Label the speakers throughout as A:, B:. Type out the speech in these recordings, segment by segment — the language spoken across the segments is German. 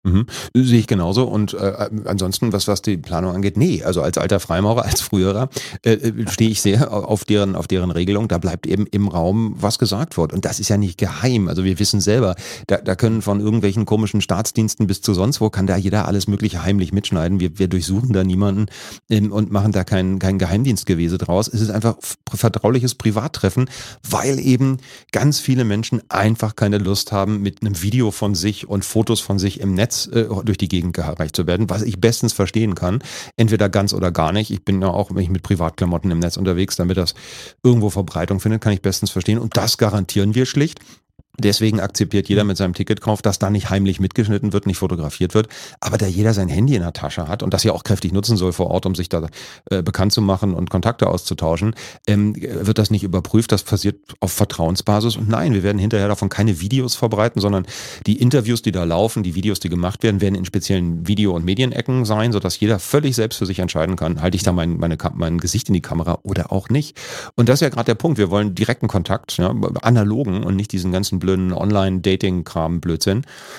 A: Mhm. Sehe ich genauso und ansonsten, was die Planung angeht, nee, also als alter Freimaurer, als früherer, stehe ich sehr auf deren Regelung. Da bleibt eben im Raum, was gesagt wird. Und das ist ja nicht geheim. Also wir wissen selber, da können von irgendwelchen komischen Staatsdiensten bis zu sonst wo, kann da jeder alles Mögliche heimlich mitschneiden. Wir durchsuchen da niemanden und machen da kein Geheimdienstgewese draus. Es ist einfach vertrauliches Privattreffen, weil eben ganz viele Menschen einfach keine Lust haben, mit einem Video von sich und Fotos von sich im Netz durch die Gegend gereicht zu werden, was ich bestens verstehen kann. Entweder ganz oder gar nicht. Ich bin ja auch, wenn ich mit Privatklamotten im Netz unterwegs, damit das irgendwo Verbreitung findet, kann ich bestens verstehen. Und das garantieren wir schlicht. Deswegen akzeptiert jeder mit seinem Ticketkauf, dass da nicht heimlich mitgeschnitten wird, nicht fotografiert wird, aber da jeder sein Handy in der Tasche hat und das ja auch kräftig nutzen soll vor Ort, um sich da bekannt zu machen und Kontakte auszutauschen, wird das nicht überprüft, das passiert auf Vertrauensbasis und nein, wir werden hinterher davon keine Videos verbreiten, sondern die Interviews, die da laufen, die Videos, die gemacht werden, werden in speziellen Video- und Medienecken sein, sodass jeder völlig selbst für sich entscheiden kann, halte ich da mein Gesicht in die Kamera oder auch nicht. Und das ist ja gerade der Punkt, wir wollen direkten Kontakt, ja, analogen und nicht diesen ganzen blöden Online-Dating-Kram-Blödsinn.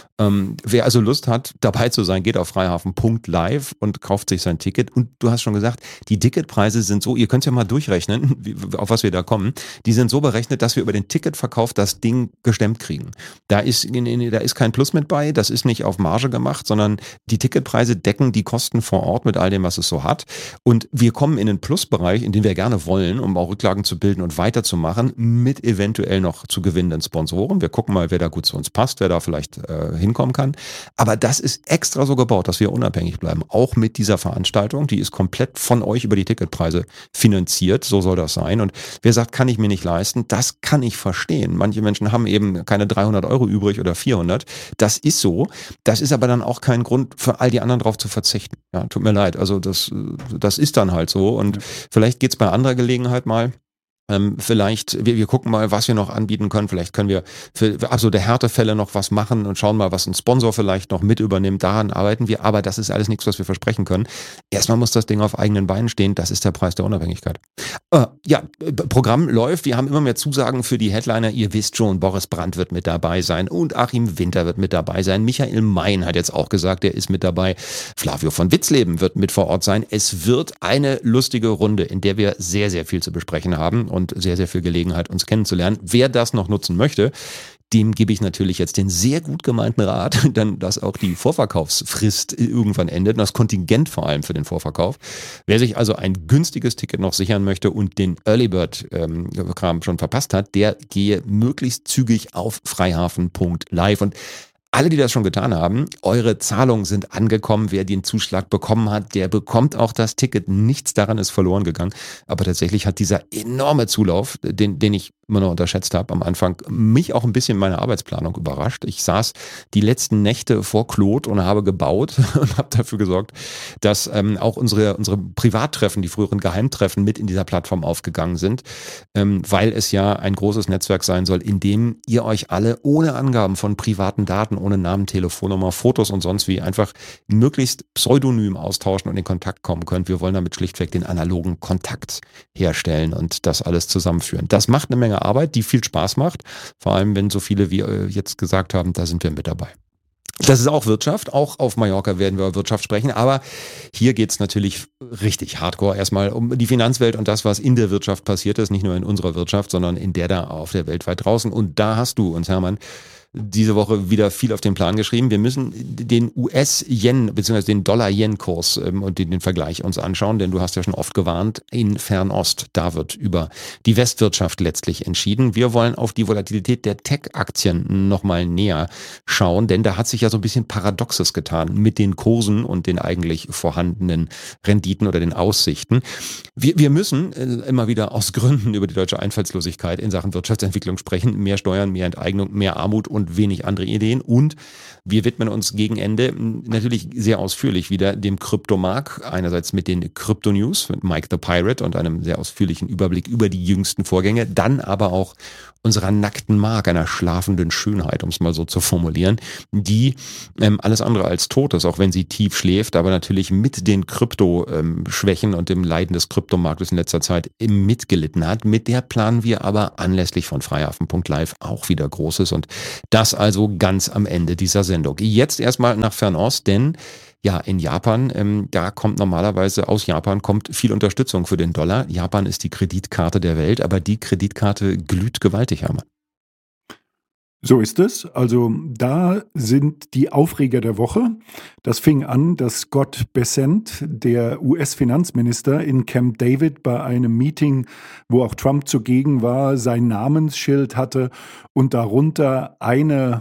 A: Wer also Lust hat, dabei zu sein, geht auf freihafen.live und kauft sich sein Ticket. Und du hast schon gesagt, die Ticketpreise sind so, ihr könnt ja mal durchrechnen, auf was wir da kommen. Die sind so berechnet, dass wir über den Ticketverkauf das Ding gestemmt kriegen. Da ist kein Plus mit bei, das ist nicht auf Marge gemacht, sondern die Ticketpreise decken die Kosten vor Ort mit all dem, was es so hat. Und wir kommen in den Plusbereich, in den wir gerne wollen, um auch Rücklagen zu bilden und weiterzumachen, mit eventuell noch zu gewinnenden Sponsoren. Wir gucken mal, wer da gut zu uns passt, wer da vielleicht hinkommen kann. Aber das ist extra so gebaut, dass wir unabhängig bleiben. Auch mit dieser Veranstaltung, die ist komplett von euch über die Ticketpreise finanziert. So soll das sein. Und wer sagt, kann ich mir nicht leisten, das kann ich verstehen. Manche Menschen haben eben keine 300 Euro übrig oder 400. Das ist so. Das ist aber dann auch kein Grund für all die anderen drauf zu verzichten. Ja, tut mir leid. Also das ist dann halt so. Und vielleicht geht's bei anderer Gelegenheit mal. Vielleicht, wir gucken mal, was wir noch anbieten können. Vielleicht können wir für absolute Härtefälle noch was machen und schauen mal, was ein Sponsor vielleicht noch mit übernimmt. Daran arbeiten wir, aber das ist alles nichts, was wir versprechen können. Erstmal muss das Ding auf eigenen Beinen stehen. Das ist der Preis der Unabhängigkeit. Programm läuft. Wir haben immer mehr Zusagen für die Headliner. Ihr wisst schon, Boris Brandt wird mit dabei sein und Achim Winter wird mit dabei sein. Michael Mein hat jetzt auch gesagt, er ist mit dabei. Flavio von Witzleben wird mit vor Ort sein. Es wird eine lustige Runde, in der wir sehr, sehr viel zu besprechen haben und sehr, sehr viel Gelegenheit, uns kennenzulernen. Wer das noch nutzen möchte, dem gebe ich natürlich jetzt den sehr gut gemeinten Rat, dann, dass auch die Vorverkaufsfrist irgendwann endet und das Kontingent vor allem für den Vorverkauf. Wer sich also ein günstiges Ticket noch sichern möchte und den Early Bird Kram schon verpasst hat, der gehe möglichst zügig auf freihafen.live und alle, die das schon getan haben, eure Zahlungen sind angekommen. Wer den Zuschlag bekommen hat, der bekommt auch das Ticket. Nichts daran ist verloren gegangen. Aber tatsächlich hat dieser enorme Zulauf, den ich immer noch unterschätzt habe am Anfang, mich auch ein bisschen in meiner Arbeitsplanung überrascht. Ich saß die letzten Nächte vor Claude und habe gebaut und habe dafür gesorgt, dass auch unsere Privattreffen, die früheren Geheimtreffen mit in dieser Plattform aufgegangen sind, weil es ja ein großes Netzwerk sein soll, in dem ihr euch alle ohne Angaben von privaten Daten, ohne Namen, Telefonnummer, Fotos und sonst wie einfach möglichst pseudonym austauschen und in Kontakt kommen könnt. Wir wollen damit schlichtweg den analogen Kontakt herstellen und das alles zusammenführen. Das macht eine Menge Arbeit, die viel Spaß macht, vor allem wenn so viele wie jetzt gesagt haben, da sind wir mit dabei. Das ist auch Wirtschaft, auch auf Mallorca werden wir über Wirtschaft sprechen, aber hier geht's natürlich richtig hardcore erstmal um die Finanzwelt und das, was in der Wirtschaft passiert ist, nicht nur in unserer Wirtschaft, sondern in der da auf der Welt weit draußen. Und da hast du uns, Hermann, diese Woche wieder viel auf den Plan geschrieben. Wir müssen den US-Yen bzw. den Dollar-Yen-Kurs und den Vergleich uns anschauen, denn du hast ja schon oft gewarnt, in Fernost, da wird über die Westwirtschaft letztlich entschieden. Wir wollen auf die Volatilität der Tech-Aktien nochmal näher schauen, denn da hat sich ja so ein bisschen Paradoxes getan mit den Kursen und den eigentlich vorhandenen Renditen oder den Aussichten. Wir müssen immer wieder aus Gründen über die deutsche Einfallslosigkeit in Sachen Wirtschaftsentwicklung sprechen. Mehr Steuern, mehr Enteignung, mehr Armut und wenig andere Ideen. Und wir widmen uns gegen Ende natürlich sehr ausführlich wieder dem Kryptomarkt. Einerseits mit den Krypto-News mit Mike the Pirate und einem sehr ausführlichen Überblick über die jüngsten Vorgänge. Dann aber auch unserer nackten Mark, einer schlafenden Schönheit, um es mal so zu formulieren, die alles andere als tot ist, auch wenn sie tief schläft, aber natürlich mit den Krypto-Schwächen und dem Leiden des Kryptomarktes in letzter Zeit mitgelitten hat. Mit der planen wir aber anlässlich von freihafen.live auch wieder Großes und Das also ganz am Ende dieser Sendung. Jetzt erstmal nach Fernost, denn ja, in Japan, da kommt normalerweise, aus Japan kommt viel Unterstützung für den Dollar. Japan ist die Kreditkarte der Welt, aber die Kreditkarte glüht gewaltig, Hermann.
B: So ist es. Also da sind die Aufreger der Woche. Das fing an, dass Scott Bessent, der US-Finanzminister, in Camp David bei einem Meeting, wo auch Trump zugegen war, sein Namensschild hatte und darunter eine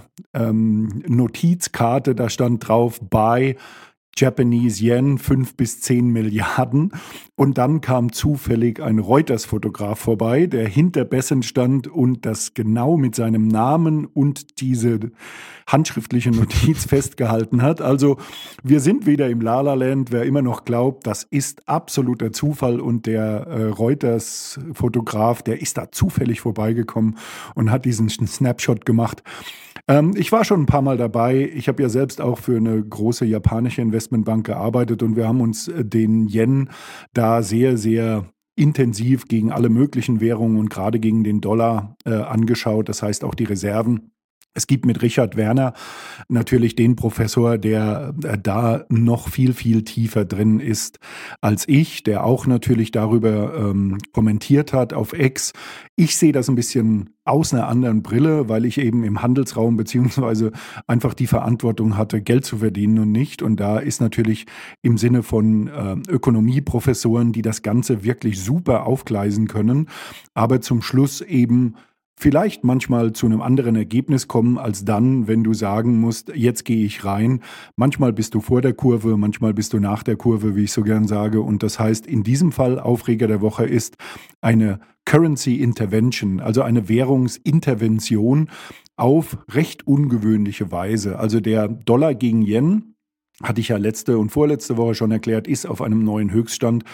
B: Notizkarte, da stand drauf, Buy Japanese Yen 5 bis 10 Milliarden. Und dann kam zufällig ein Reuters-Fotograf vorbei, der hinter Bessent stand und das genau mit seinem Namen und diese handschriftliche Notiz festgehalten hat. Also wir sind wieder im La-La-Land. Wer immer noch glaubt, das ist absoluter Zufall und der Reuters-Fotograf, der ist da zufällig vorbeigekommen und hat diesen Snapshot gemacht. Ich war schon ein paar Mal dabei. Ich habe ja selbst auch für eine große japanische Investmentbank gearbeitet und wir haben uns den Yen da sehr, sehr intensiv gegen alle möglichen Währungen und gerade gegen den Dollar angeschaut. Das heißt auch die Reserven. Es gibt mit Richard Werner natürlich den Professor, der da noch viel, viel tiefer drin ist als ich, der auch natürlich darüber kommentiert hat auf X. Ich sehe das ein bisschen aus einer anderen Brille, weil ich eben im Handelsraum beziehungsweise einfach die Verantwortung hatte, Geld zu verdienen und nicht. Und da ist natürlich im Sinne von Ökonomieprofessoren, die das Ganze wirklich super aufgleisen können, aber zum Schluss eben vielleicht manchmal zu einem anderen Ergebnis kommen, als dann, wenn du sagen musst, jetzt gehe ich rein. Manchmal bist du vor der Kurve, manchmal bist du nach der Kurve, wie ich so gern sage. Und das heißt, in diesem Fall, Aufreger der Woche ist eine Currency Intervention, also eine Währungsintervention auf recht ungewöhnliche Weise. Also der Dollar gegen Yen, hatte ich ja letzte und vorletzte Woche schon erklärt, ist auf einem neuen Höchststand.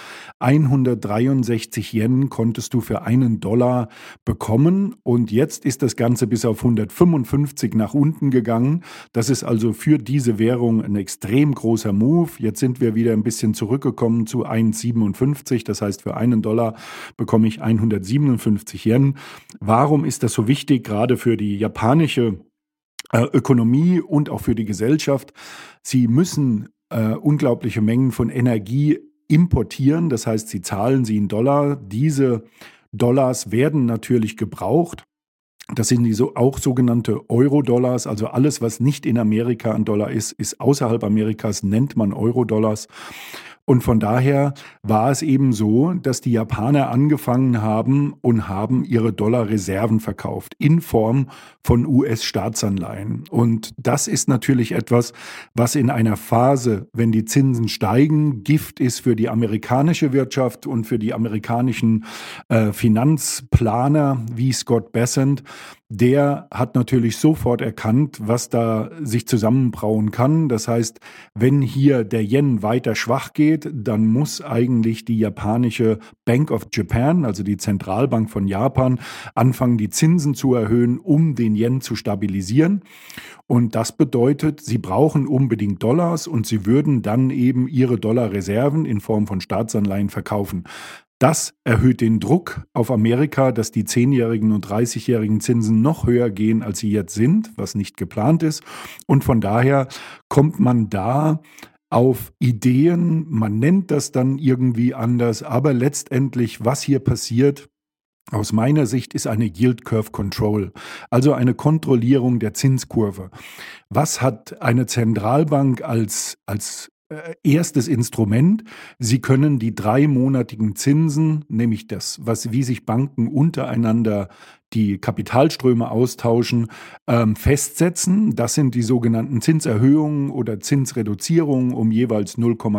B: 163 Yen konntest du für $1 bekommen und jetzt ist das Ganze bis auf 155 nach unten gegangen. Das ist also für diese Währung ein extrem großer Move. Jetzt sind wir wieder ein bisschen zurückgekommen zu 1,57. Das heißt, für $1 bekomme ich 157 Yen. Warum ist das so wichtig, gerade für die japanische Ökonomie und auch für die Gesellschaft? Sie müssen unglaubliche Mengen von Energie importieren, das heißt, sie zahlen sie in Dollar. Diese Dollars werden natürlich gebraucht. Das sind auch sogenannte Euro-Dollars, also alles, was nicht in Amerika ein Dollar ist, ist außerhalb Amerikas, nennt man Euro-Dollars. Und von daher war es eben so, dass die Japaner angefangen haben und haben ihre Dollarreserven verkauft in Form von US-Staatsanleihen. Und das ist natürlich etwas, was in einer Phase, wenn die Zinsen steigen, Gift ist für die amerikanische Wirtschaft und für die amerikanischen Finanzplaner wie Scott Bessent. Der hat natürlich sofort erkannt, was da sich zusammenbrauen kann. Das heißt, wenn hier der Yen weiter schwach geht, dann muss eigentlich die japanische Bank of Japan, also die Zentralbank von Japan, anfangen, die Zinsen zu erhöhen, um den Yen zu stabilisieren. Und das bedeutet, sie brauchen unbedingt Dollars und sie würden dann eben ihre Dollarreserven in Form von Staatsanleihen verkaufen. Das erhöht den Druck auf Amerika, dass die 10-jährigen und 30-jährigen Zinsen noch höher gehen, als sie jetzt sind, was nicht geplant ist. Und von daher kommt man da auf Ideen, man nennt das dann irgendwie anders, aber letztendlich, was hier passiert, aus meiner Sicht ist eine Yield Curve Control, also eine Kontrollierung der Zinskurve. Was hat eine Zentralbank als erstes Instrument? Sie können die 3-monatigen Zinsen, nämlich das, wie sich Banken untereinander die Kapitalströme austauschen, festsetzen. Das sind die sogenannten Zinserhöhungen oder Zinsreduzierungen um jeweils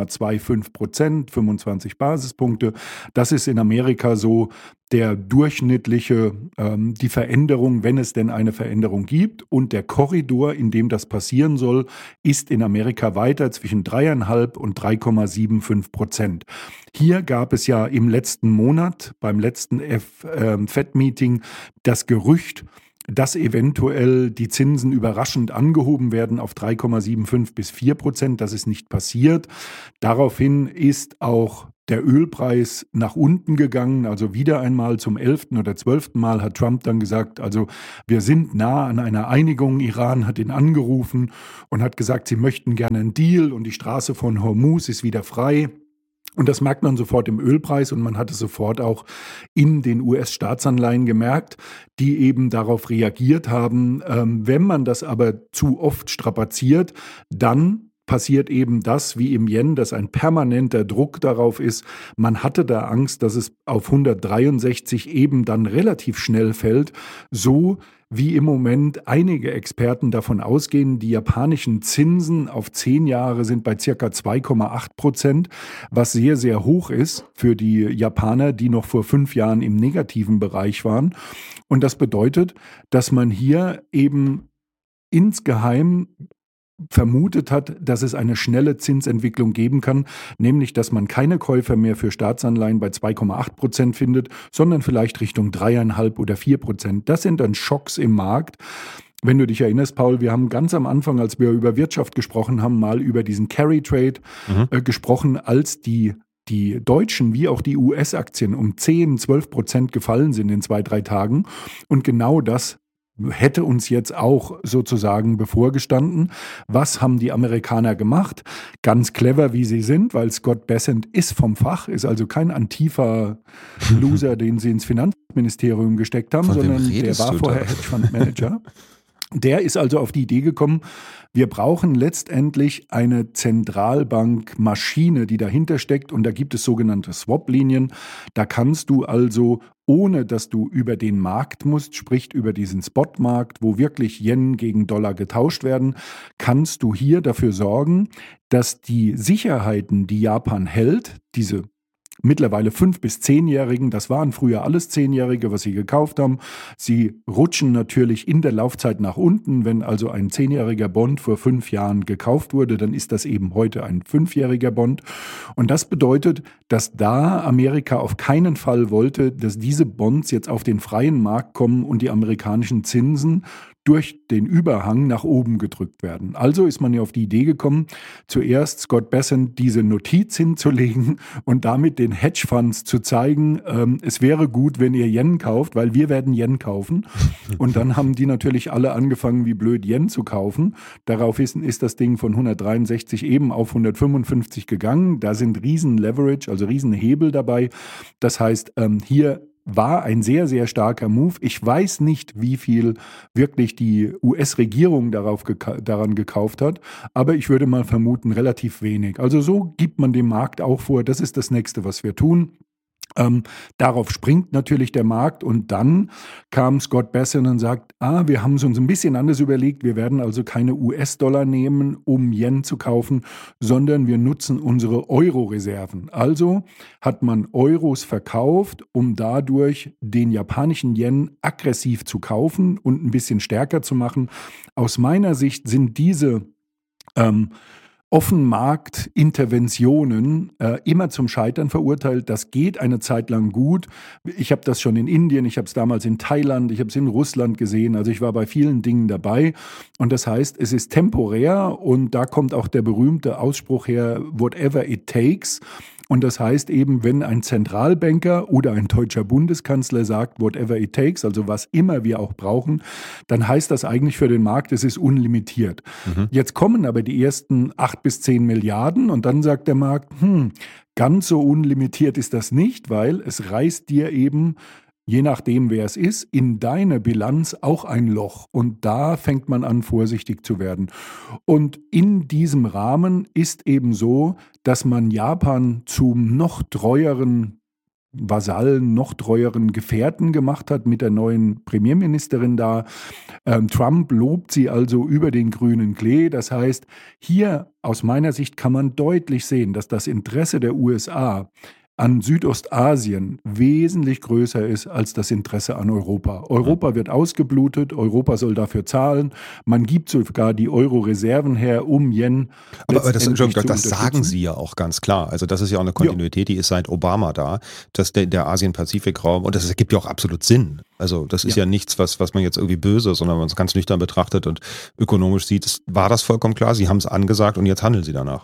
B: 0,25%, 25 Basispunkte. Das ist in Amerika so der durchschnittliche, die Veränderung, wenn es denn eine Veränderung gibt. Und der Korridor, in dem das passieren soll, ist in Amerika weiter zwischen 3,5 und 3,75%. Hier gab es ja im letzten Monat, beim letzten FED-Meeting, das Gerücht, dass eventuell die Zinsen überraschend angehoben werden auf 3,75 bis 4%. Das ist nicht passiert. Daraufhin ist auch der Ölpreis nach unten gegangen, also wieder einmal zum 11. oder 12. Mal hat Trump dann gesagt, also wir sind nah an einer Einigung. Iran hat ihn angerufen und hat gesagt, sie möchten gerne einen Deal und die Straße von Hormuz ist wieder frei. Und das merkt man sofort im Ölpreis und man hat es sofort auch in den US-Staatsanleihen gemerkt, die eben darauf reagiert haben. Wenn man das aber zu oft strapaziert, dann passiert eben das wie im Yen, dass ein permanenter Druck darauf ist. Man hatte da Angst, dass es auf 163 eben dann relativ schnell fällt, so wie im Moment einige Experten davon ausgehen, die japanischen Zinsen auf 10 Jahre sind bei ca. 2,8%, was sehr, sehr hoch ist für die Japaner, die noch vor 5 Jahren im negativen Bereich waren. Und das bedeutet, dass man hier eben insgeheim vermutet hat, dass es eine schnelle Zinsentwicklung geben kann, nämlich dass man keine Käufer mehr für Staatsanleihen bei 2,8% findet, sondern vielleicht Richtung 3,5 oder 4%. Das sind dann Schocks im Markt. Wenn du dich erinnerst, Paul, wir haben ganz am Anfang, als wir über Wirtschaft gesprochen haben, mal über diesen Carry Trade gesprochen, als die deutschen wie auch die US-Aktien um 10-12% gefallen sind in 2-3 Tagen. Und genau das hätte uns jetzt auch sozusagen bevorgestanden. Was haben die Amerikaner gemacht? Ganz clever, wie sie sind, weil Scott Bessent ist vom Fach, ist also kein Antifa-Loser, den sie ins Finanzministerium gesteckt haben, sondern der war vorher Hedgefondsmanager. Der ist also auf die Idee gekommen, wir brauchen letztendlich eine Zentralbankmaschine, die dahinter steckt, und da gibt es sogenannte Swap-Linien. Da kannst du also, ohne dass du über den Markt musst, sprich über diesen Spotmarkt, wo wirklich Yen gegen Dollar getauscht werden, kannst du hier dafür sorgen, dass die Sicherheiten, die Japan hält, diese mittlerweile 5- bis 10-Jährigen, das waren früher alles 10-Jährige, was sie gekauft haben. Sie rutschen natürlich in der Laufzeit nach unten. Wenn also ein 10-jähriger Bond vor 5 Jahren gekauft wurde, dann ist das eben heute ein 5-jähriger Bond. Und das bedeutet, dass da Amerika auf keinen Fall wollte, dass diese Bonds jetzt auf den freien Markt kommen und die amerikanischen Zinsen durch den Überhang nach oben gedrückt werden. Also ist man ja auf die Idee gekommen, zuerst Scott Bessent diese Notiz hinzulegen und damit den Hedgefonds zu zeigen, es wäre gut, wenn ihr Yen kauft, weil wir werden Yen kaufen. Und dann haben die natürlich alle angefangen, wie blöd Yen zu kaufen. Daraufhin ist das Ding von 163 eben auf 155 gegangen. Da sind riesen Leverage, also riesen Hebel dabei. Das heißt, hier war ein sehr, sehr starker Move. Ich weiß nicht, wie viel wirklich die US-Regierung daran gekauft hat, aber ich würde mal vermuten, relativ wenig. Also so gibt man dem Markt auch vor, das ist das Nächste, was wir tun. Darauf springt natürlich der Markt und dann kam Scott Bessent und sagt, wir haben es uns ein bisschen anders überlegt, wir werden also keine US-Dollar nehmen, um Yen zu kaufen, sondern wir nutzen unsere Euro-Reserven. Also hat man Euros verkauft, um dadurch den japanischen Yen aggressiv zu kaufen und ein bisschen stärker zu machen. Aus meiner Sicht sind diese Offenmarktinterventionen immer zum Scheitern verurteilt. Das geht eine Zeit lang gut. Ich habe das schon in Indien, ich habe es damals in Thailand, ich habe es in Russland gesehen. Also ich war bei vielen Dingen dabei. Und das heißt, es ist temporär und da kommt auch der berühmte Ausspruch her, whatever it takes. Und das heißt eben, wenn ein Zentralbanker oder ein deutscher Bundeskanzler sagt, whatever it takes, also was immer wir auch brauchen, dann heißt das eigentlich für den Markt, es ist unlimitiert. Jetzt kommen aber die ersten 8 bis 10 Milliarden und dann sagt der Markt, ganz so unlimitiert ist das nicht, weil es reißt dir eben, je nachdem wer es ist, in deine Bilanz auch ein Loch. Und da fängt man an, vorsichtig zu werden. Und in diesem Rahmen ist eben so, dass man Japan zum noch treueren Vasallen, noch treueren Gefährten gemacht hat mit der neuen Premierministerin da. Trump lobt sie also über den grünen Klee. Das heißt, hier aus meiner Sicht kann man deutlich sehen, dass das Interesse der USA an Südostasien wesentlich größer ist als das Interesse an Europa. Europa wird ausgeblutet, Europa soll dafür zahlen, man gibt sogar die Euro-Reserven her, um Yen
A: aber das,
B: letztendlich zu
A: das sagen
B: unterstützen.
A: Sie ja auch ganz klar. Also das ist ja auch eine Kontinuität, die ist seit Obama da, dass der Asien-Pazifik-Raum, und das ergibt ja auch absolut Sinn. Also das ist ja nichts, was man jetzt irgendwie böse, sondern man es ganz nüchtern betrachtet und ökonomisch sieht, war das vollkommen klar. Sie haben es angesagt und jetzt handeln Sie danach.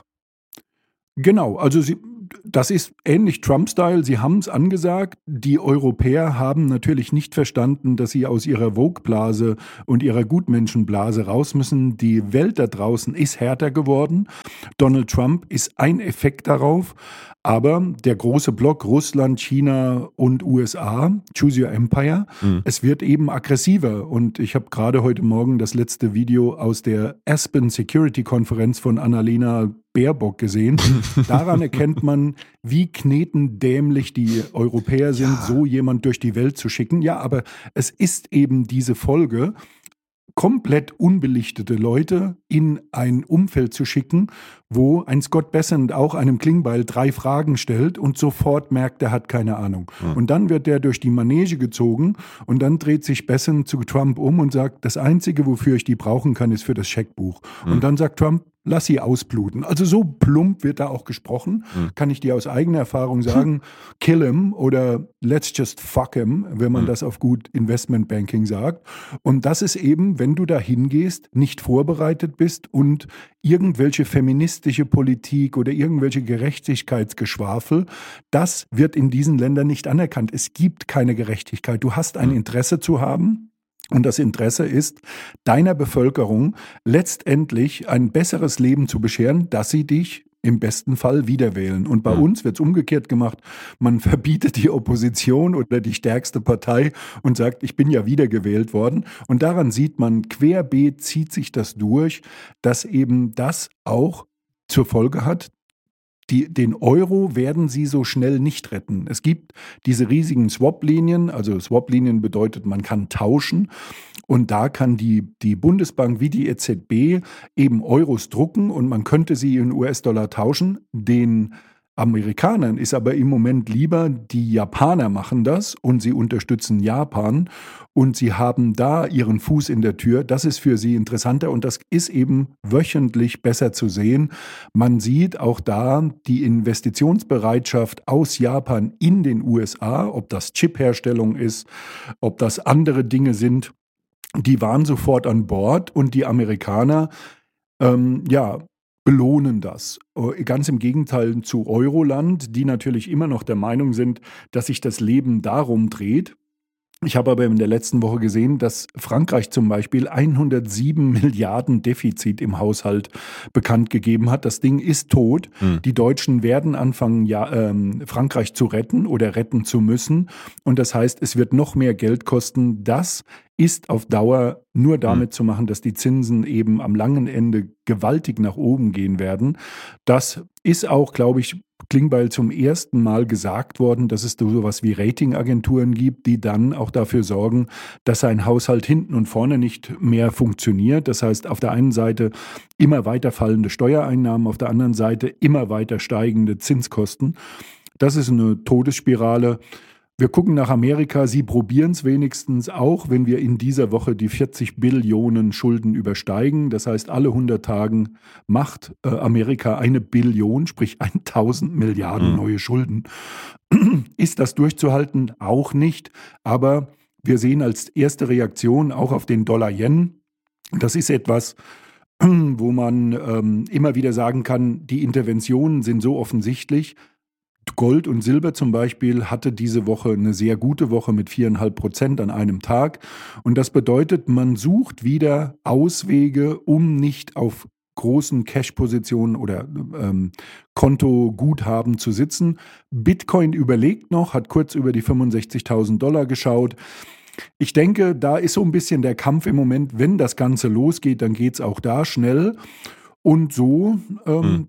B: Genau, also das ist ähnlich Trump-Style. Sie haben es angesagt. Die Europäer haben natürlich nicht verstanden, dass sie aus ihrer Vogue-Blase und ihrer Gutmenschenblase raus müssen. Die Welt da draußen ist härter geworden. Donald Trump ist ein Effekt darauf. Aber der große Block Russland, China und USA, Choose Your Empire, es wird eben aggressiver. Und ich habe gerade heute Morgen das letzte Video aus der Aspen Security Konferenz von Annalena Baerbock gesehen. Daran erkennt man, wie knetendämlich die Europäer sind, so jemand durch die Welt zu schicken. Ja, aber es ist eben diese Folge, komplett unbelichtete Leute in ein Umfeld zu schicken, wo ein Scott Bessent auch einem Klingbeil 3 Fragen stellt und sofort merkt, er hat keine Ahnung. Und dann wird der durch die Manege gezogen und dann dreht sich Bessent zu Trump um und sagt, das Einzige, wofür ich die brauchen kann, ist für das Scheckbuch. Und dann sagt Trump, lass sie ausbluten. Also so plump wird da auch gesprochen, kann ich dir aus eigener Erfahrung sagen, kill him oder let's just fuck him, wenn man das auf gut Investmentbanking sagt. Und das ist eben, wenn du da hingehst, nicht vorbereitet bist und irgendwelche feministische Politik oder irgendwelche Gerechtigkeitsgeschwafel, das wird in diesen Ländern nicht anerkannt. Es gibt keine Gerechtigkeit. Du hast ein Interesse zu haben. Und das Interesse ist, deiner Bevölkerung letztendlich ein besseres Leben zu bescheren, dass sie dich im besten Fall wiederwählen. Und bei uns wird es umgekehrt gemacht. Man verbietet die Opposition oder die stärkste Partei und sagt, ich bin ja wiedergewählt worden. Und daran sieht man, querbeet zieht sich das durch, dass eben das auch zur Folge hat, den Euro werden sie so schnell nicht retten. Es gibt diese riesigen Swap-Linien, also Swap-Linien bedeutet, man kann tauschen und da kann die Bundesbank wie die EZB eben Euros drucken und man könnte sie in US-Dollar tauschen. Den Amerikanern ist aber im Moment lieber, die Japaner machen das und sie unterstützen Japan und sie haben da ihren Fuß in der Tür. Das ist für sie interessanter und das ist eben wöchentlich besser zu sehen. Man sieht auch da die Investitionsbereitschaft aus Japan in den USA, ob das Chipherstellung ist, ob das andere Dinge sind, die waren sofort an Bord und die Amerikaner, belohnen das. Ganz im Gegenteil zu Euroland, die natürlich immer noch der Meinung sind, dass sich das Leben darum dreht. Ich habe aber in der letzten Woche gesehen, dass Frankreich zum Beispiel 107 Milliarden Defizit im Haushalt bekannt gegeben hat. Das Ding ist tot. Die Deutschen werden anfangen, Frankreich zu retten oder retten zu müssen. Und das heißt, es wird noch mehr Geld kosten. Das ist auf Dauer nur damit zu machen, dass die Zinsen eben am langen Ende gewaltig nach oben gehen werden. Das ist auch, glaube ich, Klingbeil zum ersten Mal gesagt worden, dass es sowas wie Ratingagenturen gibt, die dann auch dafür sorgen, dass ein Haushalt hinten und vorne nicht mehr funktioniert. Das heißt, auf der einen Seite immer weiter fallende Steuereinnahmen, auf der anderen Seite immer weiter steigende Zinskosten. Das ist eine Todesspirale. Wir gucken nach Amerika, sie probieren es wenigstens auch, wenn wir in dieser Woche die 40 Billionen Schulden übersteigen. Das heißt, alle 100 Tagen macht Amerika 1 Billion, sprich 1000 Milliarden neue Schulden. Ist das durchzuhalten? Auch nicht. Aber wir sehen als erste Reaktion auch auf den Dollar-Yen, das ist etwas, wo man immer wieder sagen kann, die Interventionen sind so offensichtlich. Gold und Silber zum Beispiel hatte diese Woche eine sehr gute Woche mit 4,5% an einem Tag. Und das bedeutet, man sucht wieder Auswege, um nicht auf großen Cash-Positionen oder Kontoguthaben zu sitzen. Bitcoin überlegt noch, hat kurz über die $65.000 geschaut. Ich denke, da ist so ein bisschen der Kampf im Moment. Wenn das Ganze losgeht, dann geht es auch da schnell. Und so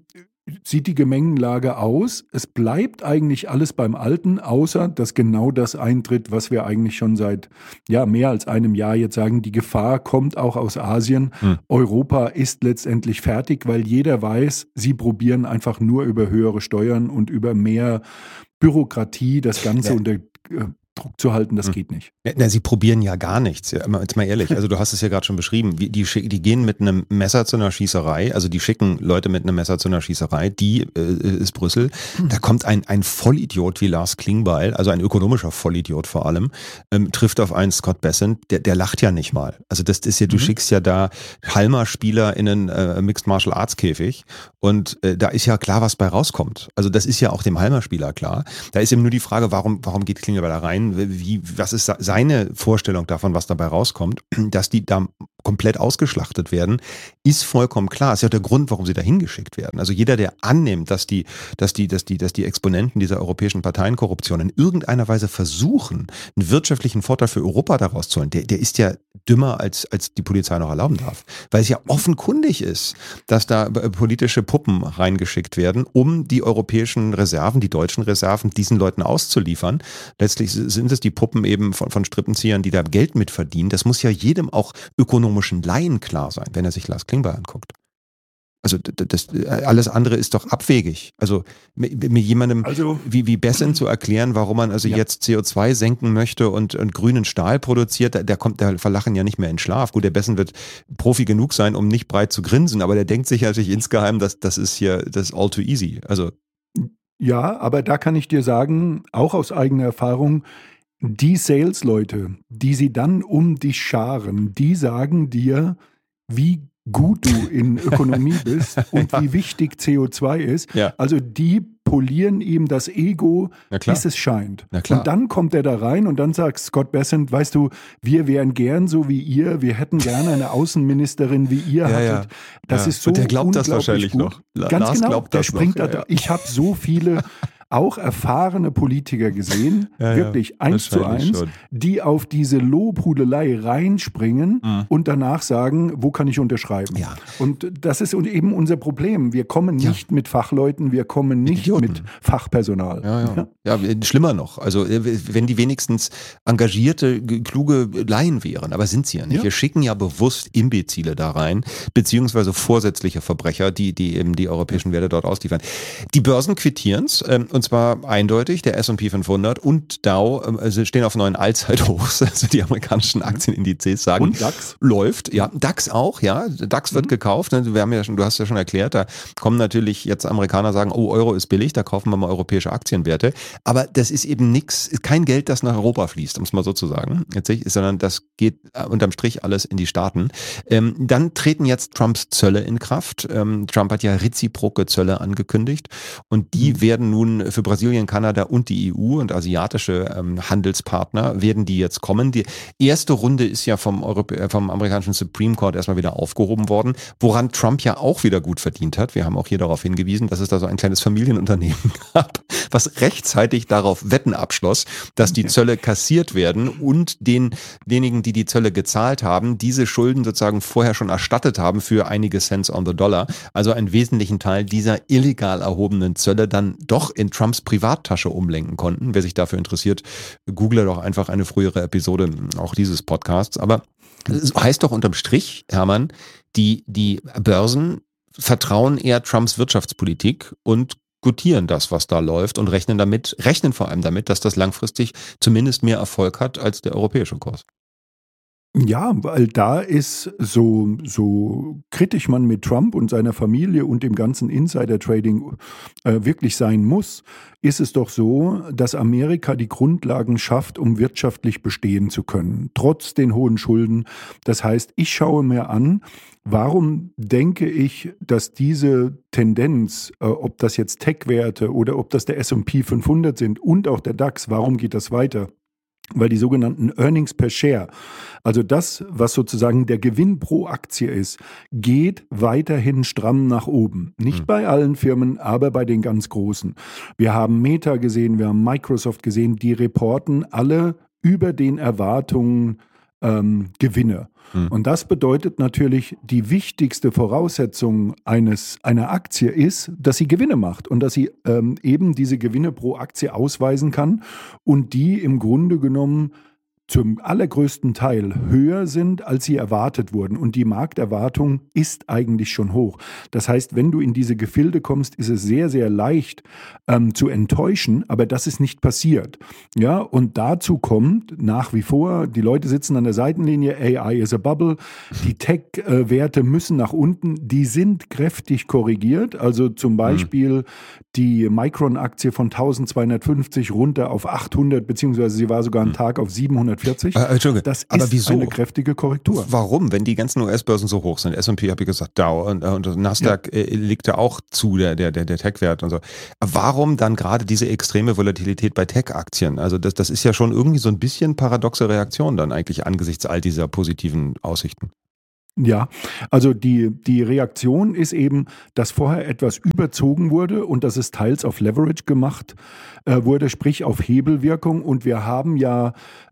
B: sieht die Gemengenlage aus. Es bleibt eigentlich alles beim Alten, außer dass genau das eintritt, was wir eigentlich schon seit mehr als einem Jahr jetzt sagen. Die Gefahr kommt auch aus Asien. Europa ist letztendlich fertig, weil jeder weiß, sie probieren einfach nur über höhere Steuern und über mehr Bürokratie das Ganze unter Druck zu halten, das geht nicht.
A: Ja, sie probieren ja gar nichts. Ja, jetzt mal ehrlich, also du hast es ja gerade schon beschrieben, die gehen mit einem Messer zu einer Schießerei, also die schicken Leute mit einem Messer zu einer Schießerei, die ist Brüssel. Da kommt ein Vollidiot wie Lars Klingbeil, also ein ökonomischer Vollidiot vor allem, trifft auf einen Scott Bessent, der lacht ja nicht mal. Also das ist ja, du schickst ja da Halma-Spieler in einen Mixed Martial Arts Käfig und da ist ja klar, was bei rauskommt. Also das ist ja auch dem Halma-Spieler klar. Da ist eben nur die Frage, warum geht Klingbeil da rein? Was ist seine Vorstellung davon, was dabei rauskommt, dass die da komplett ausgeschlachtet werden, ist vollkommen klar. Ist ja der Grund, warum sie da hingeschickt werden. Also jeder, der annimmt, dass die Exponenten dieser europäischen Parteienkorruption in irgendeiner Weise versuchen, einen wirtschaftlichen Vorteil für Europa daraus zu holen, der ist ja dümmer, als die Polizei noch erlauben darf. Weil es ja offenkundig ist, dass da politische Puppen reingeschickt werden, um die europäischen Reserven, die deutschen Reserven, diesen Leuten auszuliefern. Letztlich sind es die Puppen eben von Strippenziehern, die da Geld mit verdienen. Das muss ja jedem auch ökonomischen Laien klar sein, wenn er sich Lars Klingbeil anguckt. Also alles andere ist doch abwegig. Also mir jemandem wie Bessent zu erklären, warum man jetzt CO2 senken möchte und grünen Stahl produziert, der verlachen ja nicht mehr in Schlaf. Gut, der Bessent wird Profi genug sein, um nicht breit zu grinsen, aber der denkt sich natürlich insgeheim, das ist all too easy. Also
B: ja, aber da kann ich dir sagen, auch aus eigener Erfahrung, die Sales-Leute, die sie dann um dich scharen, die sagen dir, wie gut du in Ökonomie bist und wie wichtig CO2 ist.
A: Ja.
B: Also die polieren ihm das Ego, bis es scheint. Und dann kommt er da rein und dann sagt Scott Bessent, weißt du, wir wären gern so wie ihr, wir hätten gerne eine Außenministerin wie ihr hattet. Das ist so
A: und der glaubt das wahrscheinlich
B: gut.
A: Noch.
B: Ganz
A: Lars
B: genau,
A: glaubt
B: der
A: das
B: springt
A: noch.
B: da. Ich habe so viele auch erfahrene Politiker gesehen, wirklich 1:1,
A: schon.
B: die auf diese Lobhudelei reinspringen und danach sagen, wo kann ich unterschreiben?
A: Ja.
B: Und das ist eben unser Problem. Wir kommen nicht mit Fachleuten, wir kommen nicht mit Fachpersonal.
A: Ja, schlimmer noch. Also wenn die wenigstens engagierte, kluge Laien wären, aber sind sie ja nicht.
B: Ja.
A: Wir schicken ja bewusst Imbezile da rein, beziehungsweise vorsätzliche Verbrecher, die eben die europäischen Werte dort ausliefern. Die Börsen quittieren und zwar eindeutig, der S&P 500 und Dow stehen auf neuen Allzeithochs, also die amerikanischen Aktienindizes sagen,
B: und DAX?
A: Läuft, ja, DAX auch, ja, DAX wird gekauft, wir haben du hast ja schon erklärt, da kommen natürlich jetzt Amerikaner sagen, oh, Euro ist billig, da kaufen wir mal europäische Aktienwerte, aber das ist eben kein Geld, das nach Europa fließt, um es mal so zu sagen, sondern das geht unterm Strich alles in die Staaten. Dann treten jetzt Trumps Zölle in Kraft. Trump hat ja reziproke Zölle angekündigt und die werden nun für Brasilien, Kanada und die EU und asiatische Handelspartner werden die jetzt kommen. Die erste Runde ist ja vom amerikanischen Supreme Court erstmal wieder aufgehoben worden, woran Trump ja auch wieder gut verdient hat. Wir haben auch hier darauf hingewiesen, dass es da so ein kleines Familienunternehmen gab, was rechtzeitig darauf Wetten abschloss, dass die Zölle kassiert werden und denjenigen, die Zölle gezahlt haben, diese Schulden sozusagen vorher schon erstattet haben für einige Cents on the Dollar. Also einen wesentlichen Teil dieser illegal erhobenen Zölle dann doch in Trumps Privattasche umlenken konnten. Wer sich dafür interessiert, google doch einfach eine frühere Episode auch dieses Podcasts. Aber es heißt doch unterm Strich, Hermann, die Börsen vertrauen eher Trumps Wirtschaftspolitik und gutieren das, was da läuft und rechnen vor allem damit, dass das langfristig zumindest mehr Erfolg hat als der europäische Kurs.
B: Ja, weil da ist so kritisch man mit Trump und seiner Familie und dem ganzen Insider-Trading wirklich sein muss, ist es doch so, dass Amerika die Grundlagen schafft, um wirtschaftlich bestehen zu können, trotz den hohen Schulden. Das heißt, ich schaue mir an, warum denke ich, dass diese Tendenz, ob das jetzt Tech-Werte oder ob das der S&P 500 sind und auch der DAX, warum geht das weiter? Weil die sogenannten Earnings per Share, also das, was sozusagen der Gewinn pro Aktie ist, geht weiterhin stramm nach oben. Nicht bei allen Firmen, aber bei den ganz großen. Wir haben Meta gesehen, wir haben Microsoft gesehen, die reporten alle über den Erwartungen Gewinne. Und das bedeutet natürlich, die wichtigste Voraussetzung einer Aktie ist, dass sie Gewinne macht und dass sie eben diese Gewinne pro Aktie ausweisen kann und die im Grunde genommen zum allergrößten Teil höher sind, als sie erwartet wurden. Und die Markterwartung ist eigentlich schon hoch. Das heißt, wenn du in diese Gefilde kommst, ist es sehr, sehr leicht zu enttäuschen, aber das ist nicht passiert. Ja, und dazu kommt nach wie vor, die Leute sitzen an der Seitenlinie, AI is a bubble, die Tech-Werte müssen nach unten, die sind kräftig korrigiert. Also zum Beispiel die Micron-Aktie von 1250 runter auf 800, beziehungsweise sie war sogar einen Tag auf 740.
A: Entschuldige,
B: Das ist
A: aber wieso?
B: eine kräftige Korrektur.
A: Warum, wenn die ganzen US-Börsen so hoch sind? S&P habe ich gesagt, Dow und Nasdaq liegt ja auch zu, der Tech-Wert und so. Warum dann gerade diese extreme Volatilität bei Tech-Aktien? Also das ist ja schon irgendwie so ein bisschen paradoxe Reaktion dann eigentlich angesichts all dieser positiven Aussichten.
B: Ja, also die Reaktion ist eben, dass vorher etwas überzogen wurde und dass es teils auf Leverage gemacht wurde, sprich auf Hebelwirkung. Und wir haben ja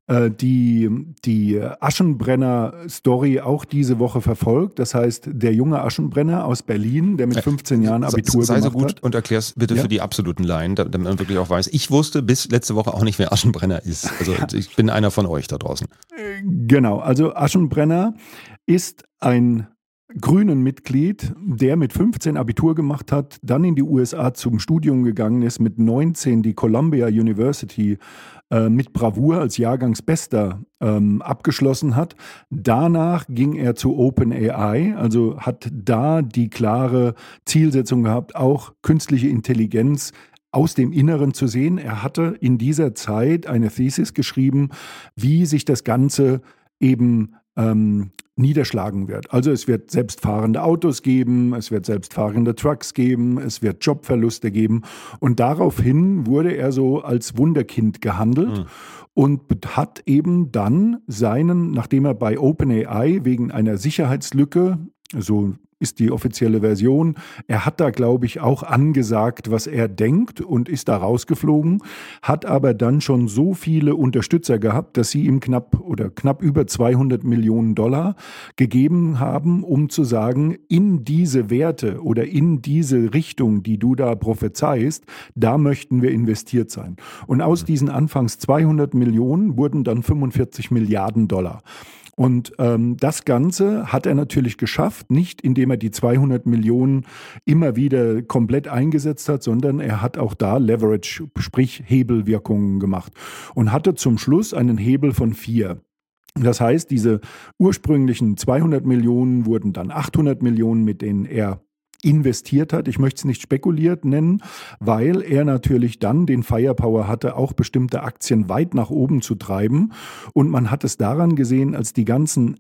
B: die Aschenbrenner-Story auch diese Woche verfolgt. Das heißt, der junge Aschenbrenner aus Berlin, der mit 15 Jahren Abitur
A: sei so
B: gemacht
A: gut
B: hat.
A: und erklär's bitte für die absoluten Laien, damit man wirklich auch weiß. Ich wusste bis letzte Woche auch nicht, wer Aschenbrenner ist. Also ich bin einer von euch da draußen.
B: Genau, also Aschenbrenner ist ein grünen Mitglied, der mit 15 Abitur gemacht hat, dann in die USA zum Studium gegangen ist, mit 19 die Columbia University mit Bravour als Jahrgangsbester abgeschlossen hat. Danach ging er zu OpenAI, also hat da die klare Zielsetzung gehabt, auch künstliche Intelligenz aus dem Inneren zu sehen. Er hatte in dieser Zeit eine Thesis geschrieben, wie sich das Ganze eben niederschlagen wird. Also es wird selbstfahrende Autos geben, es wird selbstfahrende Trucks geben, es wird Jobverluste geben und daraufhin wurde er so als Wunderkind gehandelt und hat eben dann nachdem er bei OpenAI wegen einer Sicherheitslücke, so ist die offizielle Version. Er hat da, glaube ich, auch angesagt, was er denkt und ist da rausgeflogen, hat aber dann schon so viele Unterstützer gehabt, dass sie ihm knapp über 200 Millionen Dollar gegeben haben, um zu sagen, in diese Werte oder in diese Richtung, die du da prophezeist, da möchten wir investiert sein. Und aus diesen anfangs 200 Millionen wurden dann 45 Milliarden Dollar. Und das Ganze hat er natürlich geschafft, nicht indem er die 200 Millionen immer wieder komplett eingesetzt hat, sondern er hat auch da Leverage, sprich Hebelwirkungen gemacht und hatte zum Schluss einen Hebel von 4. Das heißt, diese ursprünglichen 200 Millionen wurden dann 800 Millionen, mit denen er investiert hat. Ich möchte es nicht spekuliert nennen, weil er natürlich dann den Firepower hatte, auch bestimmte Aktien weit nach oben zu treiben. Und man hat es daran gesehen, als die ganzen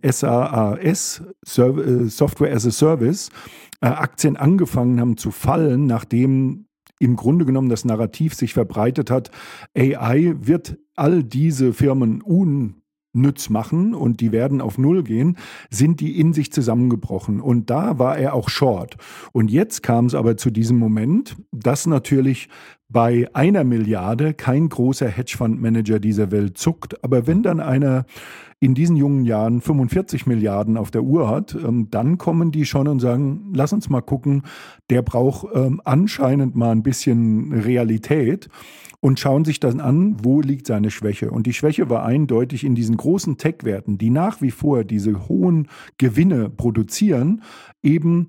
B: SaaS, Software as a Service, Aktien angefangen haben zu fallen, nachdem im Grunde genommen das Narrativ sich verbreitet hat, AI wird all diese Firmen unnütz machen und die werden auf Null gehen, sind die in sich zusammengebrochen. Und da war er auch short. Und jetzt kam es aber zu diesem Moment, dass natürlich bei 1 Milliarde kein großer Hedgefondsmanager dieser Welt zuckt. Aber wenn dann einer in diesen jungen Jahren 45 Milliarden auf der Uhr hat, dann kommen die schon und sagen, lass uns mal gucken, der braucht anscheinend mal ein bisschen Realität. Und schauen sich dann an, wo liegt seine Schwäche. Und die Schwäche war eindeutig in diesen großen Tech-Werten, die nach wie vor diese hohen Gewinne produzieren, eben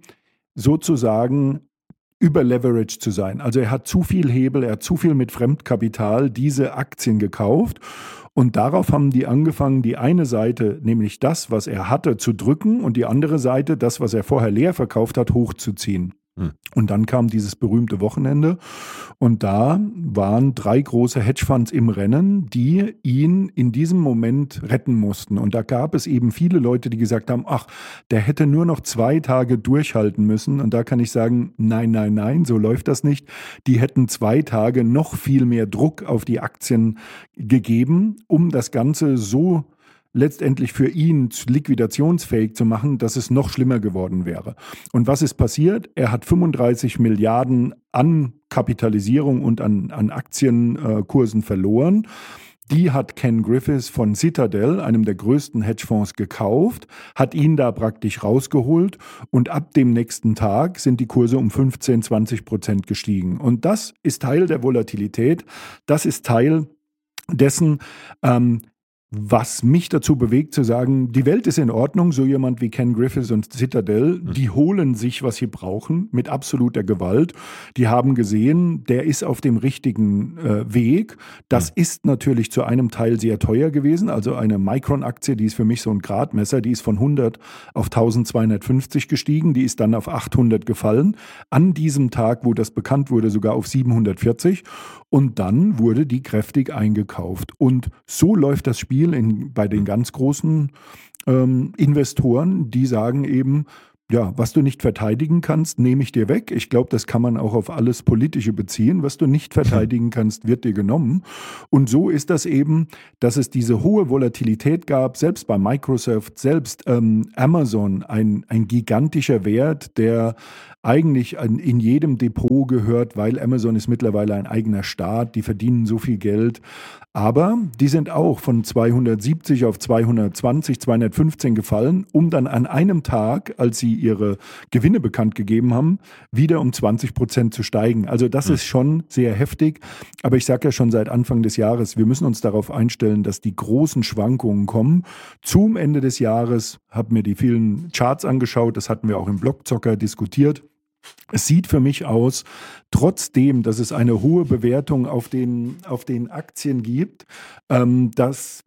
B: sozusagen überleveraged zu sein. Also er hat zu viel Hebel, er hat zu viel mit Fremdkapital diese Aktien gekauft. Und darauf haben die angefangen, die eine Seite, nämlich das, was er hatte, zu drücken und die andere Seite, das, was er vorher leer verkauft hat, hochzuziehen. Und dann kam dieses berühmte Wochenende und da waren 3 große Hedgefonds im Rennen, die ihn in diesem Moment retten mussten. Und da gab es eben viele Leute, die gesagt haben, ach, der hätte nur noch 2 Tage durchhalten müssen. Und da kann ich sagen, nein, nein, nein, so läuft das nicht. Die hätten 2 Tage noch viel mehr Druck auf die Aktien gegeben, um das Ganze so letztendlich für ihn liquidationsfähig zu machen, dass es noch schlimmer geworden wäre. Und was ist passiert? Er hat 35 Milliarden an Kapitalisierung und an Aktienkursen verloren. Die hat Ken Griffiths von Citadel, einem der größten Hedgefonds, gekauft, hat ihn da praktisch rausgeholt und ab dem nächsten Tag sind die Kurse um 15-20% gestiegen. Und das ist Teil der Volatilität, das ist Teil dessen, was mich dazu bewegt zu sagen, die Welt ist in Ordnung, so jemand wie Ken Griffiths und Citadel, die holen sich, was sie brauchen, mit absoluter Gewalt. Die haben gesehen, der ist auf dem richtigen Weg. Das ist natürlich zu einem Teil sehr teuer gewesen, also eine Micron-Aktie, die ist für mich so ein Gradmesser, die ist von 100 auf 1250 gestiegen, die ist dann auf 800 gefallen, an diesem Tag, wo das bekannt wurde, sogar auf 740 und dann wurde die kräftig eingekauft. Und so läuft das Spiel bei den ganz großen Investoren, die sagen eben, ja, was du nicht verteidigen kannst, nehme ich dir weg. Ich glaube, das kann man auch auf alles Politische beziehen. Was du nicht verteidigen kannst, wird dir genommen. Und so ist das eben, dass es diese hohe Volatilität gab, selbst bei Microsoft, selbst Amazon, ein gigantischer Wert, der eigentlich in jedem Depot gehört, weil Amazon ist mittlerweile ein eigener Staat, die verdienen so viel Geld. Aber die sind auch von 270 auf 220, 215 gefallen, um dann an einem Tag, als sie ihre Gewinne bekannt gegeben haben, wieder um 20% zu steigen. Also das ist schon sehr heftig. Aber ich sage ja schon seit Anfang des Jahres, wir müssen uns darauf einstellen, dass die großen Schwankungen kommen. Zum Ende des Jahres habe mir die vielen Charts angeschaut, das hatten wir auch im Blockzocker diskutiert. Es sieht für mich aus, trotzdem, dass es eine hohe Bewertung auf den Aktien gibt, dass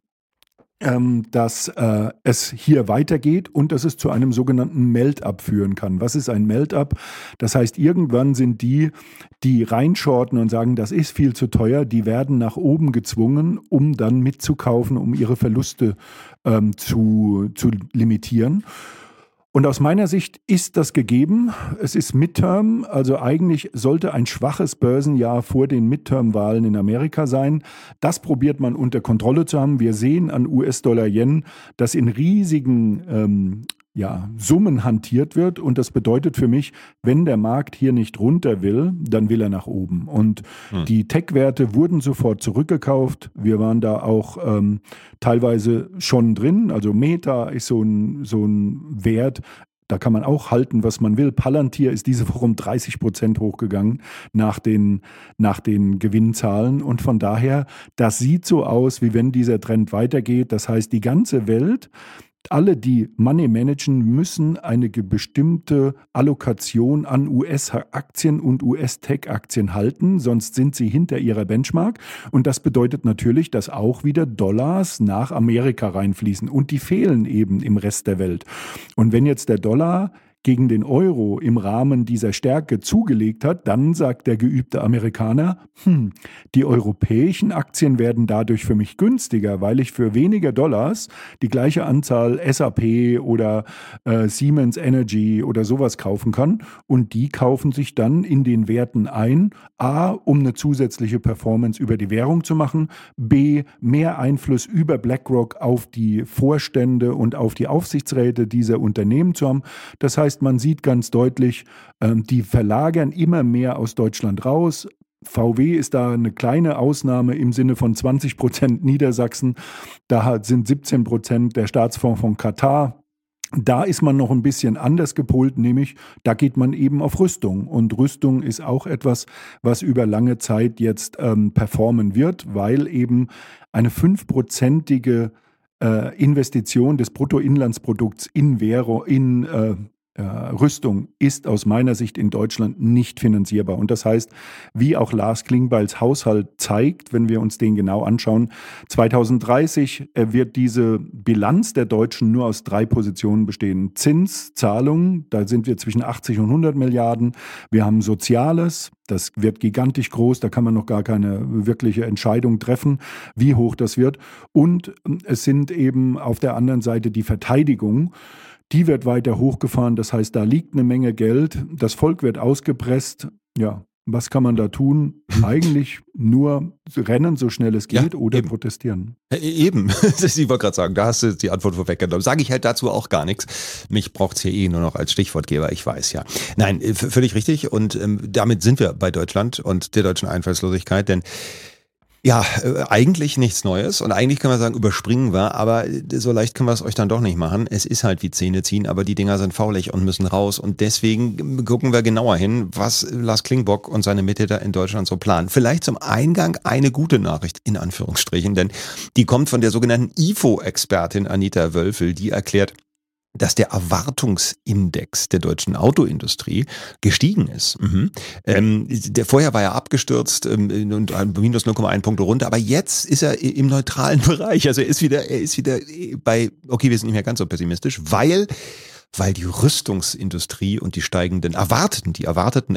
B: es hier weitergeht und dass es zu einem sogenannten Melt-up führen kann. Was ist ein Melt-up? Das heißt, irgendwann sind die reinshorten und sagen, das ist viel zu teuer, die werden nach oben gezwungen, um dann mitzukaufen, um ihre Verluste zu limitieren. Und aus meiner Sicht ist das gegeben. Es ist Midterm, also eigentlich sollte ein schwaches Börsenjahr vor den Midterm-Wahlen in Amerika sein. Das probiert man unter Kontrolle zu haben. Wir sehen an US-Dollar-Yen, dass in riesigen Summen hantiert wird. Und das bedeutet für mich, wenn der Markt hier nicht runter will, dann will er nach oben. Und die Tech-Werte wurden sofort zurückgekauft. Wir waren da auch teilweise schon drin. Also Meta ist so ein Wert, da kann man auch halten, was man will. Palantir ist diese Woche um 30% hochgegangen nach den Gewinnzahlen. Und von daher, das sieht so aus, wie wenn dieser Trend weitergeht. Das heißt, die ganze Welt, alle, die Money managen, müssen eine bestimmte Allokation an US-Aktien und US-Tech-Aktien halten, sonst sind sie hinter ihrer Benchmark. Und das bedeutet natürlich, dass auch wieder Dollars nach Amerika reinfließen. Und die fehlen eben im Rest der Welt. Und wenn jetzt der Dollar gegen den Euro im Rahmen dieser Stärke zugelegt hat, dann sagt der geübte Amerikaner, die europäischen Aktien werden dadurch für mich günstiger, weil ich für weniger Dollars die gleiche Anzahl SAP oder Siemens Energy oder sowas kaufen kann und die kaufen sich dann in den Werten ein, A, um eine zusätzliche Performance über die Währung zu machen, B, mehr Einfluss über BlackRock auf die Vorstände und auf die Aufsichtsräte dieser Unternehmen zu haben. Das heißt, man sieht ganz deutlich, die verlagern immer mehr aus Deutschland raus. VW ist da eine kleine Ausnahme im Sinne von 20% Niedersachsen. Da sind 17% der Staatsfonds von Katar. Da ist man noch ein bisschen anders gepolt, nämlich da geht man eben auf Rüstung. Und Rüstung ist auch etwas, was über lange Zeit jetzt performen wird, weil eben eine 5%ige Investition des Bruttoinlandsprodukts in Rüstung ist aus meiner Sicht in Deutschland nicht finanzierbar. Und das heißt, wie auch Lars Klingbeils Haushalt zeigt, wenn wir uns den genau anschauen, 2030 wird diese Bilanz der Deutschen nur aus 3 Positionen bestehen. Zinszahlungen, da sind wir zwischen 80 und 100 Milliarden. Wir haben Soziales, das wird gigantisch groß, da kann man noch gar keine wirkliche Entscheidung treffen, wie hoch das wird. Und es sind eben auf der anderen Seite die Verteidigung. Die wird weiter hochgefahren, das heißt, da liegt eine Menge Geld, das Volk wird ausgepresst. Ja, was kann man da tun? Eigentlich nur rennen, so schnell es geht, oder eben protestieren.
A: Eben, ich wollte gerade sagen, da hast du die Antwort vorweggenommen. Sage ich halt dazu auch gar nichts. Mich braucht es hier nur noch als Stichwortgeber, ich weiß ja. Nein, völlig richtig und damit sind wir bei Deutschland und der deutschen Einfallslosigkeit, denn Ja, eigentlich nichts Neues und eigentlich können wir sagen, überspringen wir, aber so leicht können wir es euch dann doch nicht machen. Es ist halt wie Zähne ziehen, aber die Dinger sind faulig und müssen raus und deswegen gucken wir genauer hin, was Lars Klingbeck und seine Mittäter in Deutschland so planen. Vielleicht zum Eingang eine gute Nachricht, in Anführungsstrichen, denn die kommt von der sogenannten IFO-Expertin Anita Wölfel, die erklärt, dass der Erwartungsindex der deutschen Autoindustrie gestiegen ist. Vorher war er abgestürzt und minus 0,1 Punkte runter, aber jetzt ist er im neutralen Bereich. Also er ist wieder bei, okay, wir sind nicht mehr ganz so pessimistisch, weil die Rüstungsindustrie und die erwarteten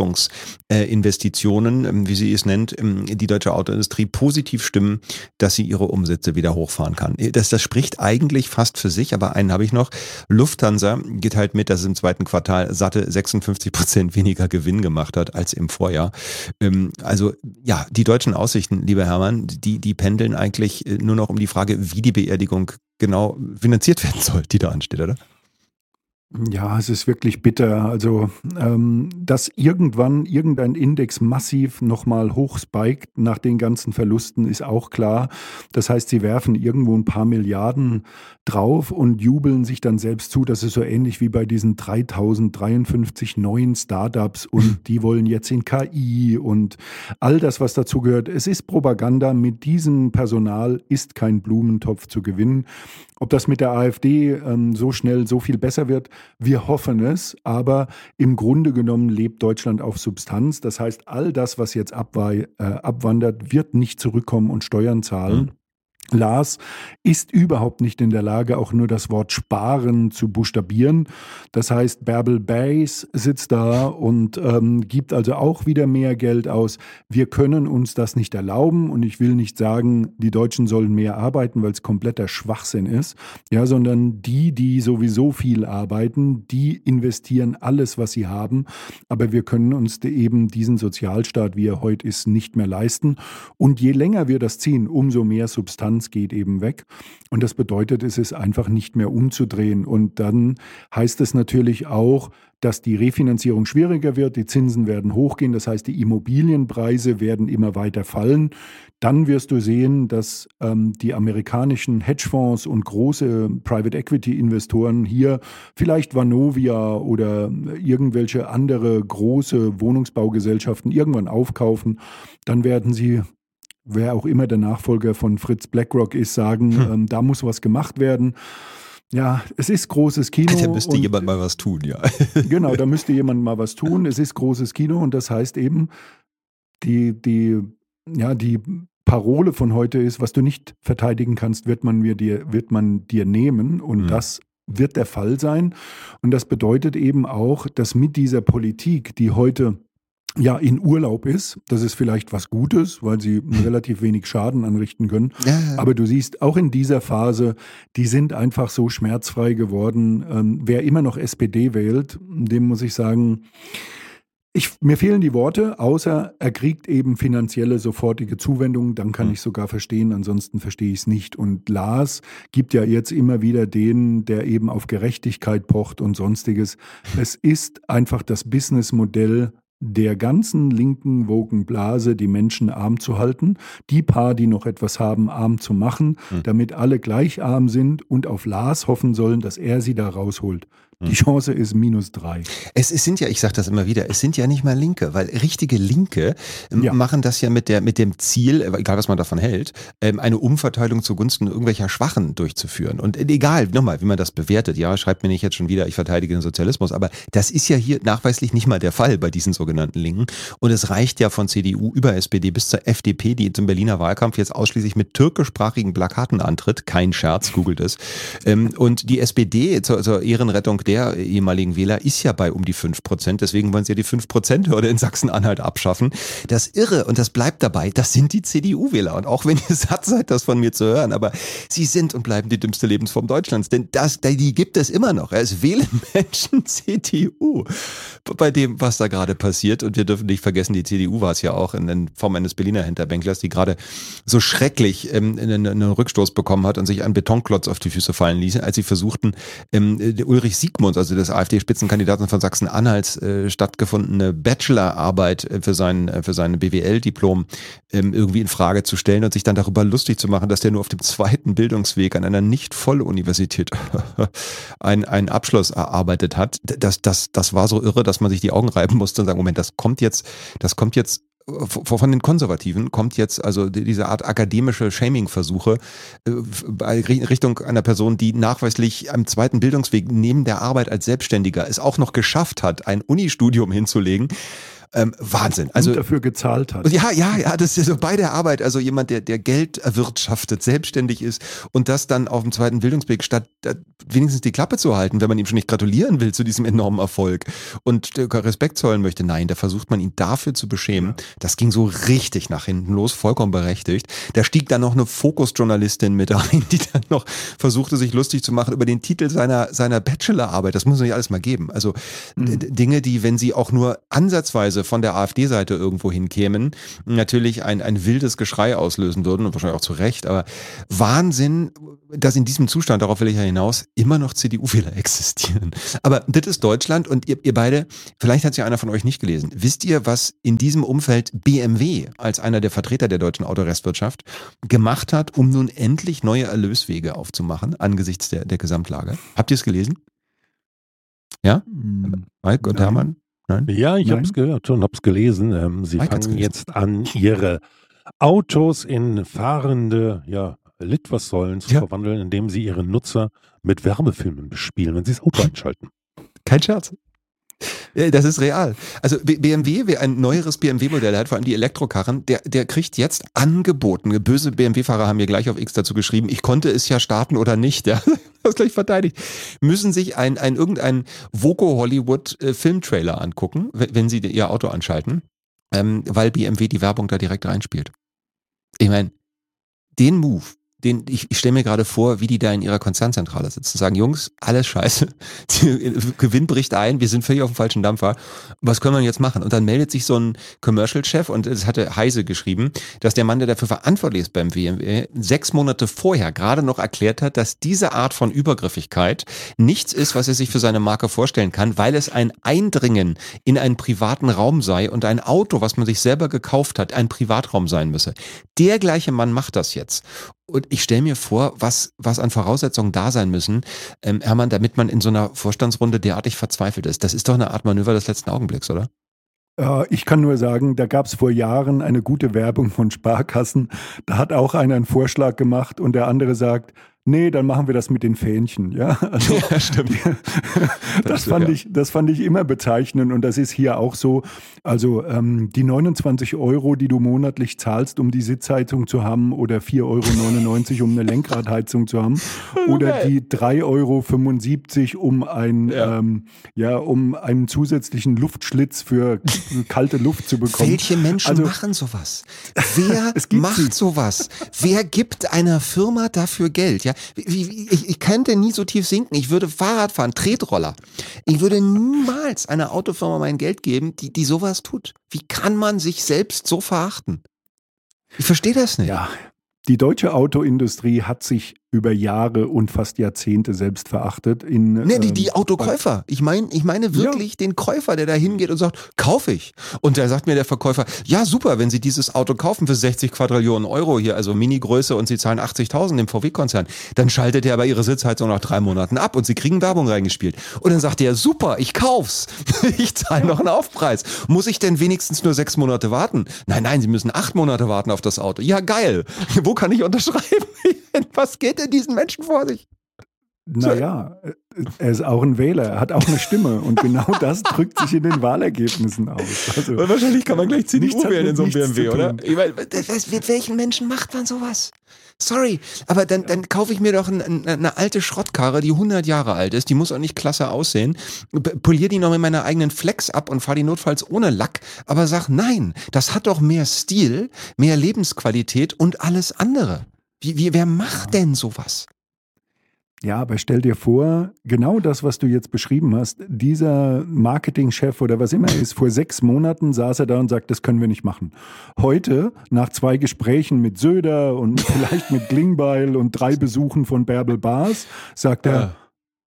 A: Rüstungsinvestitionen, wie sie es nennt, die deutsche Autoindustrie positiv stimmen, dass sie ihre Umsätze wieder hochfahren kann. Das spricht eigentlich fast für sich, aber einen habe ich noch. Lufthansa geht halt mit, dass es im zweiten Quartal satte 56% weniger Gewinn gemacht hat als im Vorjahr. Also ja, die deutschen Aussichten, lieber Hermann, die pendeln eigentlich nur noch um die Frage, wie die Beerdigung genau finanziert werden soll, die da ansteht, oder?
B: Ja, es ist wirklich bitter. Also, dass irgendwann irgendein Index massiv nochmal hochspiked nach den ganzen Verlusten, ist auch klar. Das heißt, sie werfen irgendwo ein paar Milliarden drauf und jubeln sich dann selbst zu. Das ist so ähnlich wie bei diesen 3053 neuen Startups und die wollen jetzt in KI und all das, was dazu gehört. Es ist Propaganda. Mit diesem Personal ist kein Blumentopf zu gewinnen. Ob das mit der AfD so schnell so viel besser wird, wir hoffen es, aber im Grunde genommen lebt Deutschland auf Substanz. Das heißt, all das, was jetzt abwandert, wird nicht zurückkommen und Steuern zahlen. Lars ist überhaupt nicht in der Lage, auch nur das Wort sparen zu buchstabieren. Das heißt, Bärbel Bays sitzt da und gibt also auch wieder mehr Geld aus. Wir können uns das nicht erlauben und ich will nicht sagen, die Deutschen sollen mehr arbeiten, weil es kompletter Schwachsinn ist, ja, sondern die sowieso viel arbeiten, die investieren alles, was sie haben. Aber wir können uns eben diesen Sozialstaat, wie er heute ist, nicht mehr leisten. Und je länger wir das ziehen, umso mehr Substanz geht eben weg. Und das bedeutet, es ist einfach nicht mehr umzudrehen. Und dann heißt es natürlich auch, dass die Refinanzierung schwieriger wird, die Zinsen werden hochgehen, das heißt, die Immobilienpreise werden immer weiter fallen. Dann wirst du sehen, dass die amerikanischen Hedgefonds und große Private Equity Investoren hier vielleicht Vonovia oder irgendwelche andere große Wohnungsbaugesellschaften irgendwann aufkaufen. Dann werden sie, wer auch immer der Nachfolger von Fritz BlackRock ist, sagen, da muss was gemacht werden. Ja, es ist großes Kino.
A: Da müsste jemand mal was tun, ja.
B: Genau, da müsste jemand mal was tun. Es ist großes Kino und das heißt eben, die Parole von heute ist, was du nicht verteidigen kannst, wird man dir nehmen und das wird der Fall sein. Und das bedeutet eben auch, dass mit dieser Politik, die heute ja in Urlaub ist, das ist vielleicht was Gutes, weil sie relativ wenig Schaden anrichten können. Ja. Aber du siehst, auch in dieser Phase, die sind einfach so schmerzfrei geworden. Wer immer noch SPD wählt, dem muss ich sagen, mir fehlen die Worte, außer er kriegt eben finanzielle sofortige Zuwendungen, dann kann ich sogar verstehen, ansonsten verstehe ich es nicht. Und Lars gibt ja jetzt immer wieder den, der eben auf Gerechtigkeit pocht und sonstiges. Es ist einfach das Businessmodell der ganzen linken Wokenblase, die Menschen arm zu halten, die paar, die noch etwas haben, arm zu machen, damit alle gleich arm sind und auf Lars hoffen sollen, dass er sie da rausholt. Die Chance ist -3.
A: Es sind ja, ich sage das immer wieder, es sind ja nicht mal Linke, weil richtige Linke machen das ja mit dem Ziel, egal was man davon hält, eine Umverteilung zugunsten irgendwelcher Schwachen durchzuführen. Und egal, nochmal, wie man das bewertet, ja, schreibt mir nicht jetzt schon wieder, ich verteidige den Sozialismus, aber das ist ja hier nachweislich nicht mal der Fall bei diesen sogenannten Linken. Und es reicht ja von CDU über SPD bis zur FDP, die zum Berliner Wahlkampf jetzt ausschließlich mit türkischsprachigen Plakaten antritt. Kein Scherz, googelt es. Und die SPD zur Ehrenrettung der ehemaligen Wähler ist ja bei um die 5%. Deswegen wollen sie ja die 5%-Hürde in Sachsen-Anhalt abschaffen. Das Irre, und das bleibt dabei, das sind die CDU-Wähler. Und auch wenn ihr satt seid, das von mir zu hören, aber sie sind und bleiben die dümmste Lebensform Deutschlands. Denn die gibt es immer noch. Es wählen Menschen CDU bei dem, was da gerade passiert. Und wir dürfen nicht vergessen, die CDU war es ja auch in Form eines Berliner Hinterbänklers, die gerade so schrecklich einen Rückstoß bekommen hat und sich einen Betonklotz auf die Füße fallen ließ, als sie versuchten, Ulrich Siegmund Gudmunds, also des AfD-Spitzenkandidaten von Sachsen-Anhalts, stattgefundene Bachelorarbeit für sein BWL-Diplom irgendwie in Frage zu stellen und sich dann darüber lustig zu machen, dass der nur auf dem zweiten Bildungsweg an einer Nicht-Voll-Universität einen Abschluss erarbeitet hat. Das war so irre, dass man sich die Augen reiben musste und sagen, Moment, das kommt jetzt von den Konservativen kommt jetzt also diese Art akademische Shaming-Versuche in Richtung einer Person, die nachweislich am zweiten Bildungsweg neben der Arbeit als Selbstständiger es auch noch geschafft hat, ein Unistudium hinzulegen. Wahnsinn. Also,
B: und dafür gezahlt hat.
A: Ja, das ist so bei der Arbeit, also jemand, der Geld erwirtschaftet, selbstständig ist und das dann auf dem zweiten Bildungsweg, statt wenigstens die Klappe zu halten, wenn man ihm schon nicht gratulieren will zu diesem enormen Erfolg und Respekt zollen möchte. Nein, da versucht man ihn dafür zu beschämen. Ja. Das ging so richtig nach hinten los, vollkommen berechtigt. Da stieg dann noch eine Fokus-Journalistin mit rein, die dann noch versuchte, sich lustig zu machen über den Titel seiner Bachelorarbeit. Das muss man nicht alles mal geben. Also Dinge, die, wenn sie auch nur ansatzweise von der AfD-Seite irgendwo hinkämen, natürlich ein wildes Geschrei auslösen würden und wahrscheinlich auch zu Recht, aber Wahnsinn, dass in diesem Zustand, darauf will ich ja hinaus, immer noch CDU-Wähler existieren. Aber das ist Deutschland und ihr beide, vielleicht hat es ja einer von euch nicht gelesen, wisst ihr, was in diesem Umfeld BMW als einer der Vertreter der deutschen Autorestwirtschaft gemacht hat, um nun endlich neue Erlöswege aufzumachen angesichts der Gesamtlage? Habt ihr es gelesen? Ja? Mike und Hermann?
C: Nein? Ja, ich habe es gehört und habe es gelesen. Sie fangen jetzt an, ihre Autos in fahrende Litfaßsäulen zu verwandeln, indem sie ihre Nutzer mit Werbefilmen bespielen, wenn sie das Auto einschalten.
A: Kein Scherz. Das ist real. Also BMW, wer ein neueres BMW-Modell hat, vor allem die Elektrokarren, der kriegt jetzt angeboten. Böse BMW-Fahrer haben mir gleich auf X dazu geschrieben, ich konnte es ja starten oder nicht. Ja, das gleich verteidigt. Müssen sich irgendein Voco-Hollywood-Filmtrailer angucken, wenn sie ihr Auto anschalten, weil BMW die Werbung da direkt reinspielt. Ich meine, den Move, ich stelle mir gerade vor, wie die da in ihrer Konzernzentrale sitzen, sagen, Jungs, alles scheiße, Gewinn bricht ein, wir sind völlig auf dem falschen Dampfer, was können wir jetzt machen? Und dann meldet sich so ein Commercial-Chef, und es hatte Heise geschrieben, dass der Mann, der dafür verantwortlich ist beim BMW, 6 Monate vorher gerade noch erklärt hat, dass diese Art von Übergriffigkeit nichts ist, was er sich für seine Marke vorstellen kann, weil es ein Eindringen in einen privaten Raum sei und ein Auto, was man sich selber gekauft hat, ein Privatraum sein müsse. Der gleiche Mann macht das jetzt. Und ich stelle mir vor, was an Voraussetzungen da sein müssen, Hermann, damit man in so einer Vorstandsrunde derartig verzweifelt ist. Das ist doch eine Art Manöver des letzten Augenblicks, oder?
B: Ich kann nur sagen, da gab es vor Jahren eine gute Werbung von Sparkassen. Da hat auch einer einen Vorschlag gemacht und der andere sagt, nee, dann machen wir das mit den Fähnchen. Ja, also,
A: ja, stimmt.
B: Das fand ich immer bezeichnend und das ist hier auch so. Also die 29 €, die du monatlich zahlst, um die Sitzheizung zu haben, oder 4,99 € um eine Lenkradheizung zu haben, oder die 3,75 € um einen zusätzlichen Luftschlitz für kalte Luft zu bekommen.
A: Welche Menschen machen sowas? Wer macht sowas? Wer gibt einer Firma dafür Geld? Ja, ich könnte nie so tief sinken. Ich würde Fahrrad fahren, Tretroller. Ich würde niemals einer Autofirma mein Geld geben, die sowas tut. Wie kann man sich selbst so verachten? Ich verstehe das nicht.
B: Ja, die deutsche Autoindustrie hat sich über Jahre und fast Jahrzehnte selbst verachtet.
A: Die Autokäufer. Ich meine wirklich den Käufer, der da hingeht und sagt, kaufe ich. Und da sagt mir der Verkäufer, ja super, wenn Sie dieses Auto kaufen für 60 Quadrillionen Euro hier, also Mini-Größe, und Sie zahlen 80.000 im VW-Konzern, dann schaltet er aber Ihre Sitzheizung nach 3 Monaten ab und Sie kriegen Werbung reingespielt. Und dann sagt er, super, ich kauf's. Ich zahle noch einen Aufpreis. Muss ich denn wenigstens nur 6 Monate warten? Nein, Sie müssen 8 Monate warten auf das Auto. Ja, geil. Wo kann ich unterschreiben? Was geht denn diesen Menschen vor sich?
B: Naja, er ist auch ein Wähler, er hat auch eine Stimme und genau das drückt sich in den Wahlergebnissen aus.
A: Also, und wahrscheinlich kann man gleich CDU wählen in so einem BMW, oder? Mit welchen Menschen macht man sowas? Sorry, aber dann kaufe ich mir doch eine alte Schrottkarre, die 100 Jahre alt ist, die muss auch nicht klasse aussehen, poliere die noch mit meiner eigenen Flex ab und fahre die notfalls ohne Lack, aber sag, nein, das hat doch mehr Stil, mehr Lebensqualität und alles andere. Wer macht denn sowas?
B: Ja, aber stell dir vor, genau das, was du jetzt beschrieben hast, dieser Marketingchef oder was immer ist, vor 6 Monaten saß er da und sagt, das können wir nicht machen. Heute, nach 2 Gesprächen mit Söder und vielleicht mit Klingbeil und 3 Besuchen von Bärbel Baas, sagt er,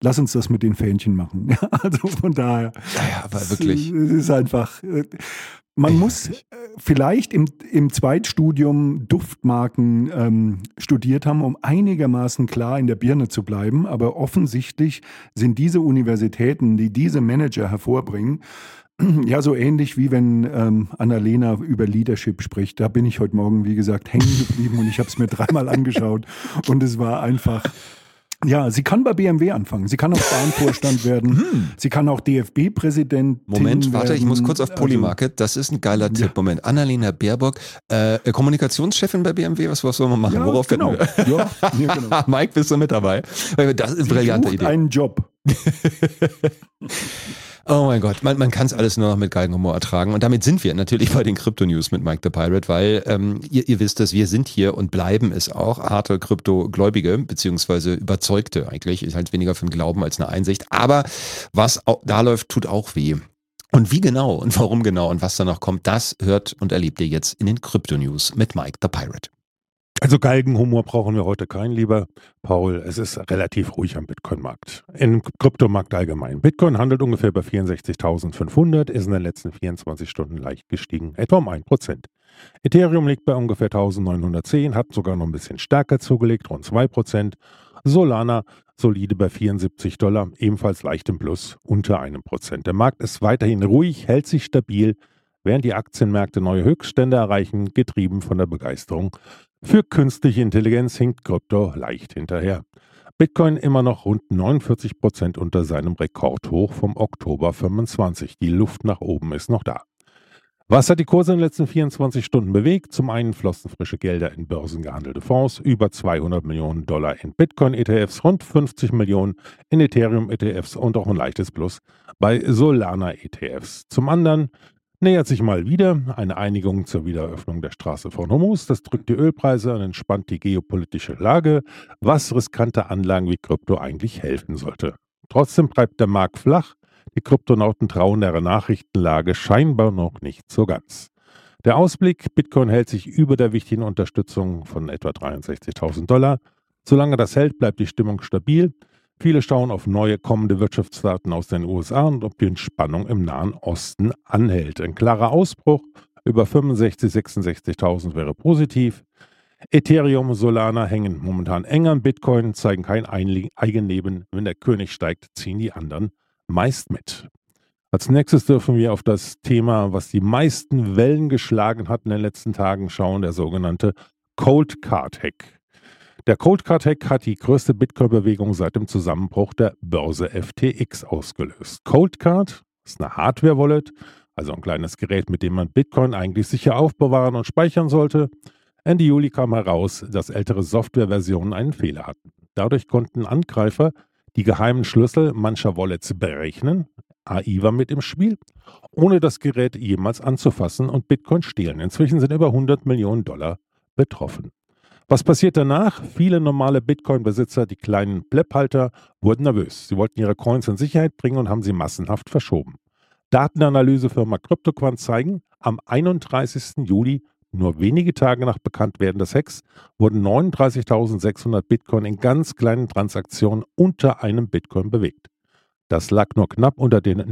B: lass uns das mit den Fähnchen machen. Ja, also von daher.
A: Ja, aber wirklich.
B: Es ist einfach, man muss vielleicht im Zweitstudium Duftmarken studiert haben, um einigermaßen klar in der Birne zu bleiben. Aber offensichtlich sind diese Universitäten, die diese Manager hervorbringen, ja, so ähnlich wie wenn Annalena über Leadership spricht. Da bin ich heute Morgen, wie gesagt, hängen geblieben und ich habe es mir 3-mal angeschaut und es war einfach... Ja, sie kann bei BMW anfangen. Sie kann auch Bahnvorstand werden. Sie kann auch DFB-Präsidentin
A: Moment, warte,
B: werden.
A: ich muss kurz auf Polymarket. Das ist ein geiler Tipp. Moment, Annalena Baerbock, Kommunikationschefin bei BMW. Was sollen wir machen?
B: Ja,
A: Worauf
B: genau.
A: wetten wir?
B: Ja, genau.
A: Mike, bist du mit dabei? Das ist eine brillante
B: Sucht
A: Idee.
B: einen Job.
A: Oh mein Gott, man kann es alles nur noch mit Galgenhumor ertragen. Und damit sind wir natürlich bei den Krypto-News mit Mike the Pirate, weil ihr wisst es, wir sind hier und bleiben es auch, harte Krypto-Gläubige, beziehungsweise Überzeugte eigentlich. Ich halte weniger für einen Glauben als eine Einsicht. Aber was da läuft, tut auch weh. Und wie genau und warum genau und was da noch kommt, das hört und erlebt ihr jetzt in den Krypto-News mit Mike the Pirate.
C: Also Galgenhumor brauchen wir heute keinen, lieber Paul. Es ist relativ ruhig am Bitcoin-Markt. Im Kryptomarkt allgemein. Bitcoin handelt ungefähr bei 64.500, ist in den letzten 24 Stunden leicht gestiegen, etwa um 1%. Ethereum liegt bei ungefähr 1.910, hat sogar noch ein bisschen stärker zugelegt, rund 2%. Solana solide bei $74, ebenfalls leicht im Plus, unter 1%. Der Markt ist weiterhin ruhig, hält sich stabil, während die Aktienmärkte neue Höchststände erreichen, getrieben von der Begeisterung für künstliche Intelligenz hinkt Krypto leicht hinterher. Bitcoin immer noch rund 49% unter seinem Rekordhoch vom Oktober 25. Die Luft nach oben ist noch da. Was hat die Kurse in den letzten 24 Stunden bewegt? Zum einen flossen frische Gelder in börsengehandelte Fonds, über $200 Millionen in Bitcoin-ETFs, rund 50 Millionen in Ethereum-ETFs und auch ein leichtes Plus bei Solana-ETFs. Zum anderen nähert sich mal wieder eine Einigung zur Wiedereröffnung der Straße von Hormuz. Das drückt die Ölpreise und entspannt die geopolitische Lage, was riskante Anlagen wie Krypto eigentlich helfen sollte. Trotzdem bleibt der Markt flach. Die Kryptonauten trauen der Nachrichtenlage scheinbar noch nicht so ganz. Der Ausblick: Bitcoin hält sich über der wichtigen Unterstützung von etwa $63.000. Solange das hält, bleibt die Stimmung stabil. Viele schauen auf neue kommende Wirtschaftsdaten aus den USA und ob die Entspannung im Nahen Osten anhält. Ein klarer Ausbruch über 65.000, 66.000 wäre positiv. Ethereum, Solana hängen momentan eng an Bitcoin, zeigen kein Eigenleben. Wenn der König steigt, ziehen die anderen meist mit. Als nächstes dürfen wir auf das Thema, was die meisten Wellen geschlagen hat in den letzten Tagen, schauen, der sogenannte Cold Card Hack. Der Cold Card Hack hat die größte Bitcoin-Bewegung seit dem Zusammenbruch der Börse FTX ausgelöst. Cold Card ist eine Hardware-Wallet, also ein kleines Gerät, mit dem man Bitcoin eigentlich sicher aufbewahren und speichern sollte. Ende Juli kam heraus, dass ältere Softwareversionen einen Fehler hatten. Dadurch konnten Angreifer die geheimen Schlüssel mancher Wallets berechnen, AI war mit im Spiel, ohne das Gerät jemals anzufassen und Bitcoin stehlen. Inzwischen sind über $100 Millionen betroffen. Was passiert danach? Viele normale Bitcoin-Besitzer, die kleinen Blepphalter, wurden nervös. Sie wollten ihre Coins in Sicherheit bringen und haben sie massenhaft verschoben. Datenanalysefirma CryptoQuant zeigen, am 31. Juli, nur wenige Tage nach Bekanntwerden des Hacks, wurden 39.600 Bitcoin in ganz kleinen Transaktionen unter einem Bitcoin bewegt. Das lag nur knapp unter den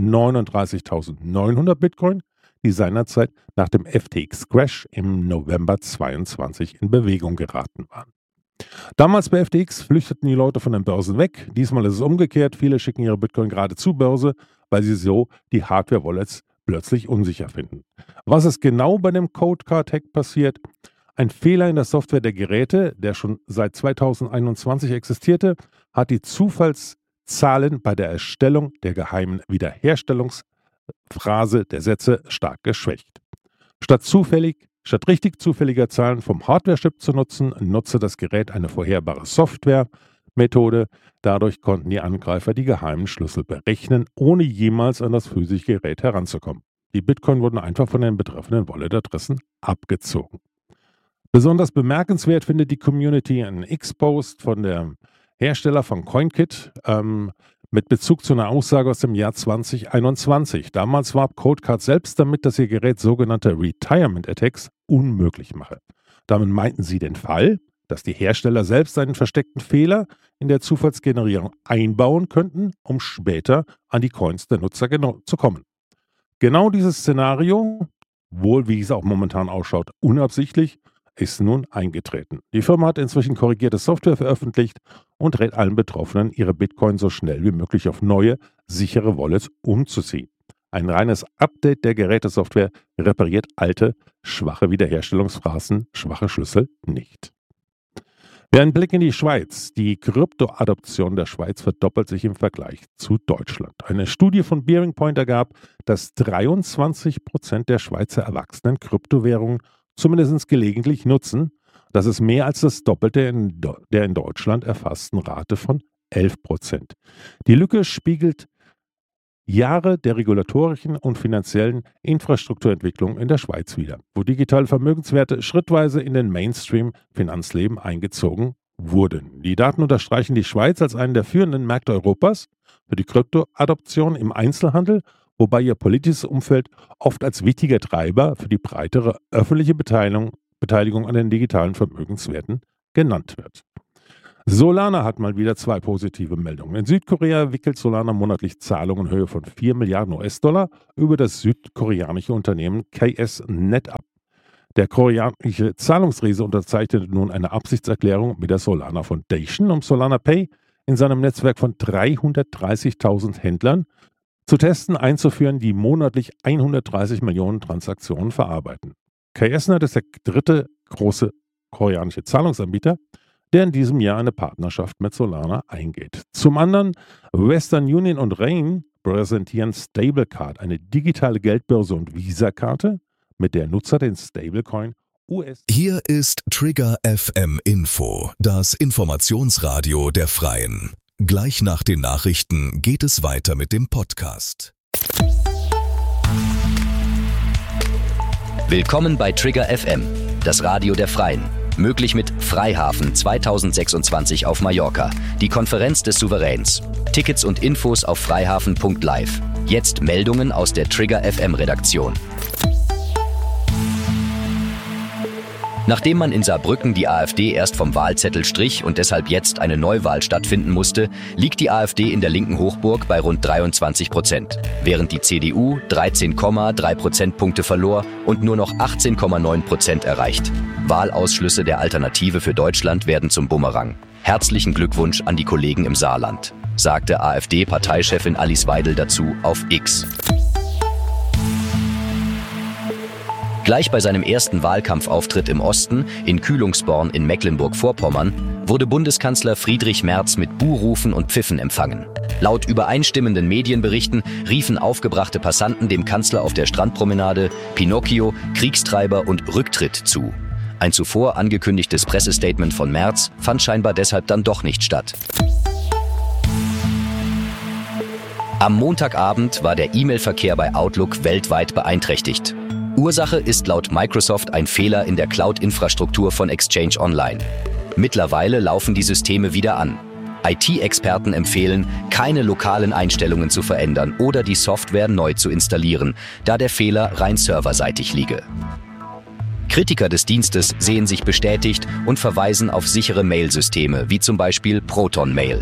C: 39.900 Bitcoin, die seinerzeit nach dem FTX-Crash im November 22 in Bewegung geraten waren. Damals bei FTX flüchteten die Leute von den Börsen weg. Diesmal ist es umgekehrt. Viele schicken ihre Bitcoin gerade zur Börse, weil sie so die Hardware-Wallets plötzlich unsicher finden. Was ist genau bei dem Cold Card Hack passiert? Ein Fehler in der Software der Geräte, der schon seit 2021 existierte, hat die Zufallszahlen bei der Erstellung der geheimen Wiederherstellungsphrase der Sätze stark geschwächt. Statt richtig zufälliger Zahlen vom Hardware-Chip zu nutzen, nutzte das Gerät eine vorherbare Software-Methode. Dadurch konnten die Angreifer die geheimen Schlüssel berechnen, ohne jemals an das physische Gerät heranzukommen. Die Bitcoin wurden einfach von den betreffenden Wallet-Adressen abgezogen. Besonders bemerkenswert findet die Community einen X-Post von der Hersteller von CoinKit mit Bezug zu einer Aussage aus dem Jahr 2021. Damals warb Coldcard selbst damit, dass ihr Gerät sogenannte Retirement Attacks unmöglich mache. Damit meinten sie den Fall, dass die Hersteller selbst einen versteckten Fehler in der Zufallsgenerierung einbauen könnten, um später an die Coins der Nutzer zu kommen. Genau dieses Szenario, wohl wie es auch momentan ausschaut, unabsichtlich, ist nun eingetreten. Die Firma hat inzwischen korrigierte Software veröffentlicht und rät allen Betroffenen, ihre Bitcoin so schnell wie möglich auf neue, sichere Wallets umzuziehen. Ein reines Update der Gerätesoftware repariert alte, schwache Wiederherstellungsphasen, schwache Schlüssel nicht. Wir einen Blick in die Schweiz. Die Kryptoadoption der Schweiz verdoppelt sich im Vergleich zu Deutschland. Eine Studie von Bearing Point ergab, dass 23% der Schweizer Erwachsenen Kryptowährungen zumindest gelegentlich nutzen. Das ist mehr als das Doppelte der in Deutschland erfassten Rate von 11%. Die Lücke spiegelt Jahre der regulatorischen und finanziellen Infrastrukturentwicklung in der Schweiz wider, wo digitale Vermögenswerte schrittweise in den Mainstream-Finanzleben eingezogen wurden. Die Daten unterstreichen die Schweiz als einen der führenden Märkte Europas für die Kryptoadoption im Einzelhandel, wobei ihr politisches Umfeld oft als wichtiger Treiber für die breitere öffentliche Beteiligung an den digitalen Vermögenswerten genannt wird. Solana hat mal wieder 2 positive Meldungen. In Südkorea wickelt Solana monatlich Zahlungen in Höhe von 4 Milliarden US-Dollar über das südkoreanische Unternehmen KSNet ab. Der koreanische Zahlungsriese unterzeichnete nun eine Absichtserklärung mit der Solana Foundation, um Solana Pay in seinem Netzwerk von 330.000 Händlern zu testen, einzuführen, die monatlich 130 Millionen Transaktionen verarbeiten. KSNet ist der dritte große koreanische Zahlungsanbieter, der in diesem Jahr eine Partnerschaft mit Solana eingeht. Zum anderen, Western Union und Rain präsentieren Stablecard, eine digitale Geldbörse und Visa-Karte, mit der Nutzer den Stablecoin US.
D: Hier ist Trigger FM Info, das Informationsradio der Freien. Gleich nach den Nachrichten geht es weiter mit dem Podcast.
E: Willkommen bei Trigger FM, das Radio der Freien. Möglich mit Freihafen 2026 auf Mallorca, die Konferenz des Souveräns. Tickets und Infos auf freihafen.live. Jetzt Meldungen aus der Trigger FM Redaktion. Nachdem man in Saarbrücken die AfD erst vom Wahlzettel strich und deshalb jetzt eine Neuwahl stattfinden musste, liegt die AfD in der linken Hochburg bei rund 23%, während die CDU 13,3 Prozentpunkte verlor und nur noch 18,9% erreicht. Wahlausschlüsse der Alternative für Deutschland werden zum Bumerang. Herzlichen Glückwunsch an die Kollegen im Saarland, sagte AfD-Parteichefin Alice Weidel dazu auf X. Gleich bei seinem ersten Wahlkampfauftritt im Osten, in Kühlungsborn in Mecklenburg-Vorpommern, wurde Bundeskanzler Friedrich Merz mit Buhrufen und Pfiffen empfangen. Laut übereinstimmenden Medienberichten riefen aufgebrachte Passanten dem Kanzler auf der Strandpromenade Pinocchio, Kriegstreiber und Rücktritt zu. Ein zuvor angekündigtes Pressestatement von Merz fand scheinbar deshalb dann doch nicht statt. Am Montagabend war der E-Mail-Verkehr bei Outlook weltweit beeinträchtigt. Ursache ist laut Microsoft ein Fehler in der Cloud-Infrastruktur von Exchange Online. Mittlerweile laufen die Systeme wieder an. IT-Experten empfehlen, keine lokalen Einstellungen zu verändern oder die Software neu zu installieren, da der Fehler rein serverseitig liege. Kritiker des Dienstes sehen sich bestätigt und verweisen auf sichere Mail-Systeme, wie zum Beispiel Proton Mail.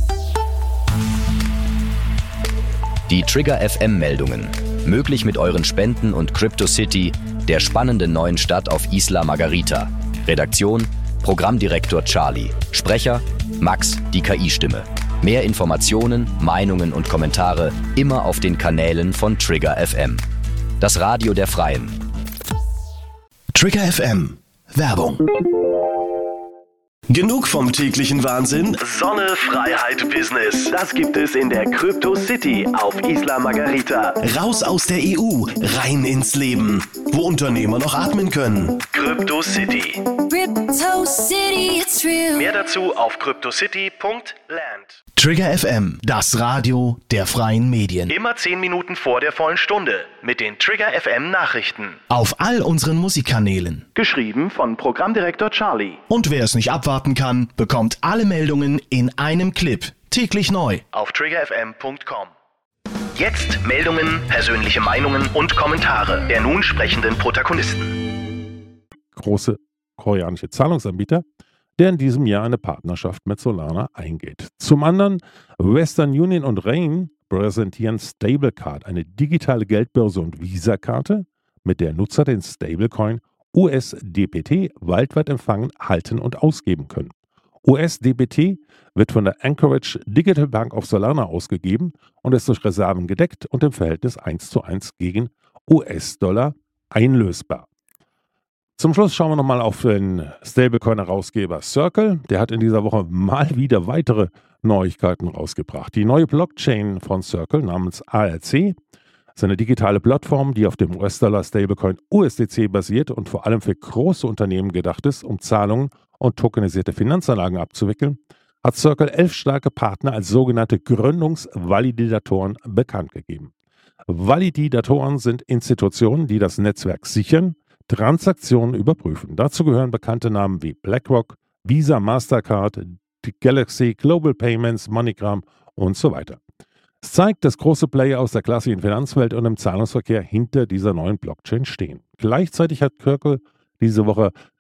E: Die Trigger FM-Meldungen. Möglich mit euren Spenden und CryptoCity, der spannenden neuen Stadt auf Isla Margarita. Redaktion, Programmdirektor Charlie. Sprecher, Max, die KI-Stimme. Mehr Informationen, Meinungen und Kommentare immer auf den Kanälen von Trigger FM. Das Radio der Freien.
F: Trigger FM. Werbung. Genug vom täglichen Wahnsinn? Sonne, Freiheit, Business. Das gibt es in der Crypto City auf Isla Margarita. Raus aus der EU, rein ins Leben. Wo Unternehmer noch atmen können. Crypto City.
G: Crypto City, it's real.
F: Mehr dazu auf cryptocity.land. Trigger FM, das Radio der freien Medien. Immer 10 Minuten vor der vollen Stunde mit den Trigger FM Nachrichten. Auf all unseren Musikkanälen. Geschrieben von Programmdirektor Charlie. Und wer es nicht abwarten kann, bekommt alle Meldungen in einem Clip. Täglich neu. Auf triggerfm.com. Jetzt Meldungen, persönliche Meinungen und Kommentare der nun sprechenden Protagonisten.
C: Große koreanische Zahlungsanbieter der in diesem Jahr eine Partnerschaft mit Solana eingeht. Zum anderen, Western Union und Rain präsentieren Stablecard, eine digitale Geldbörse und Visa-Karte, mit der Nutzer den Stablecoin USDPT weltweit empfangen, halten und ausgeben können. USDPT wird von der Anchorage Digital Bank of Solana ausgegeben und ist durch Reserven gedeckt und im Verhältnis 1:1 gegen US-Dollar einlösbar. Zum Schluss schauen wir nochmal auf den Stablecoin-Herausgeber Circle. Der hat in dieser Woche mal wieder weitere Neuigkeiten rausgebracht. Die neue Blockchain von Circle namens ARC ist eine digitale Plattform, die auf dem US-Dollar-Stablecoin USDC basiert und vor allem für große Unternehmen gedacht ist, um Zahlungen und tokenisierte Finanzanlagen abzuwickeln, hat Circle 11 starke Partner als sogenannte Gründungsvalidatoren bekannt gegeben. Validatoren sind Institutionen, die das Netzwerk sichern, Transaktionen überprüfen. Dazu gehören bekannte Namen wie BlackRock, Visa, Mastercard, Galaxy, Global Payments, MoneyGram und so weiter. Es zeigt, dass große Player aus der klassischen Finanzwelt und im Zahlungsverkehr hinter dieser neuen Blockchain stehen. Gleichzeitig hat Circle diese Woche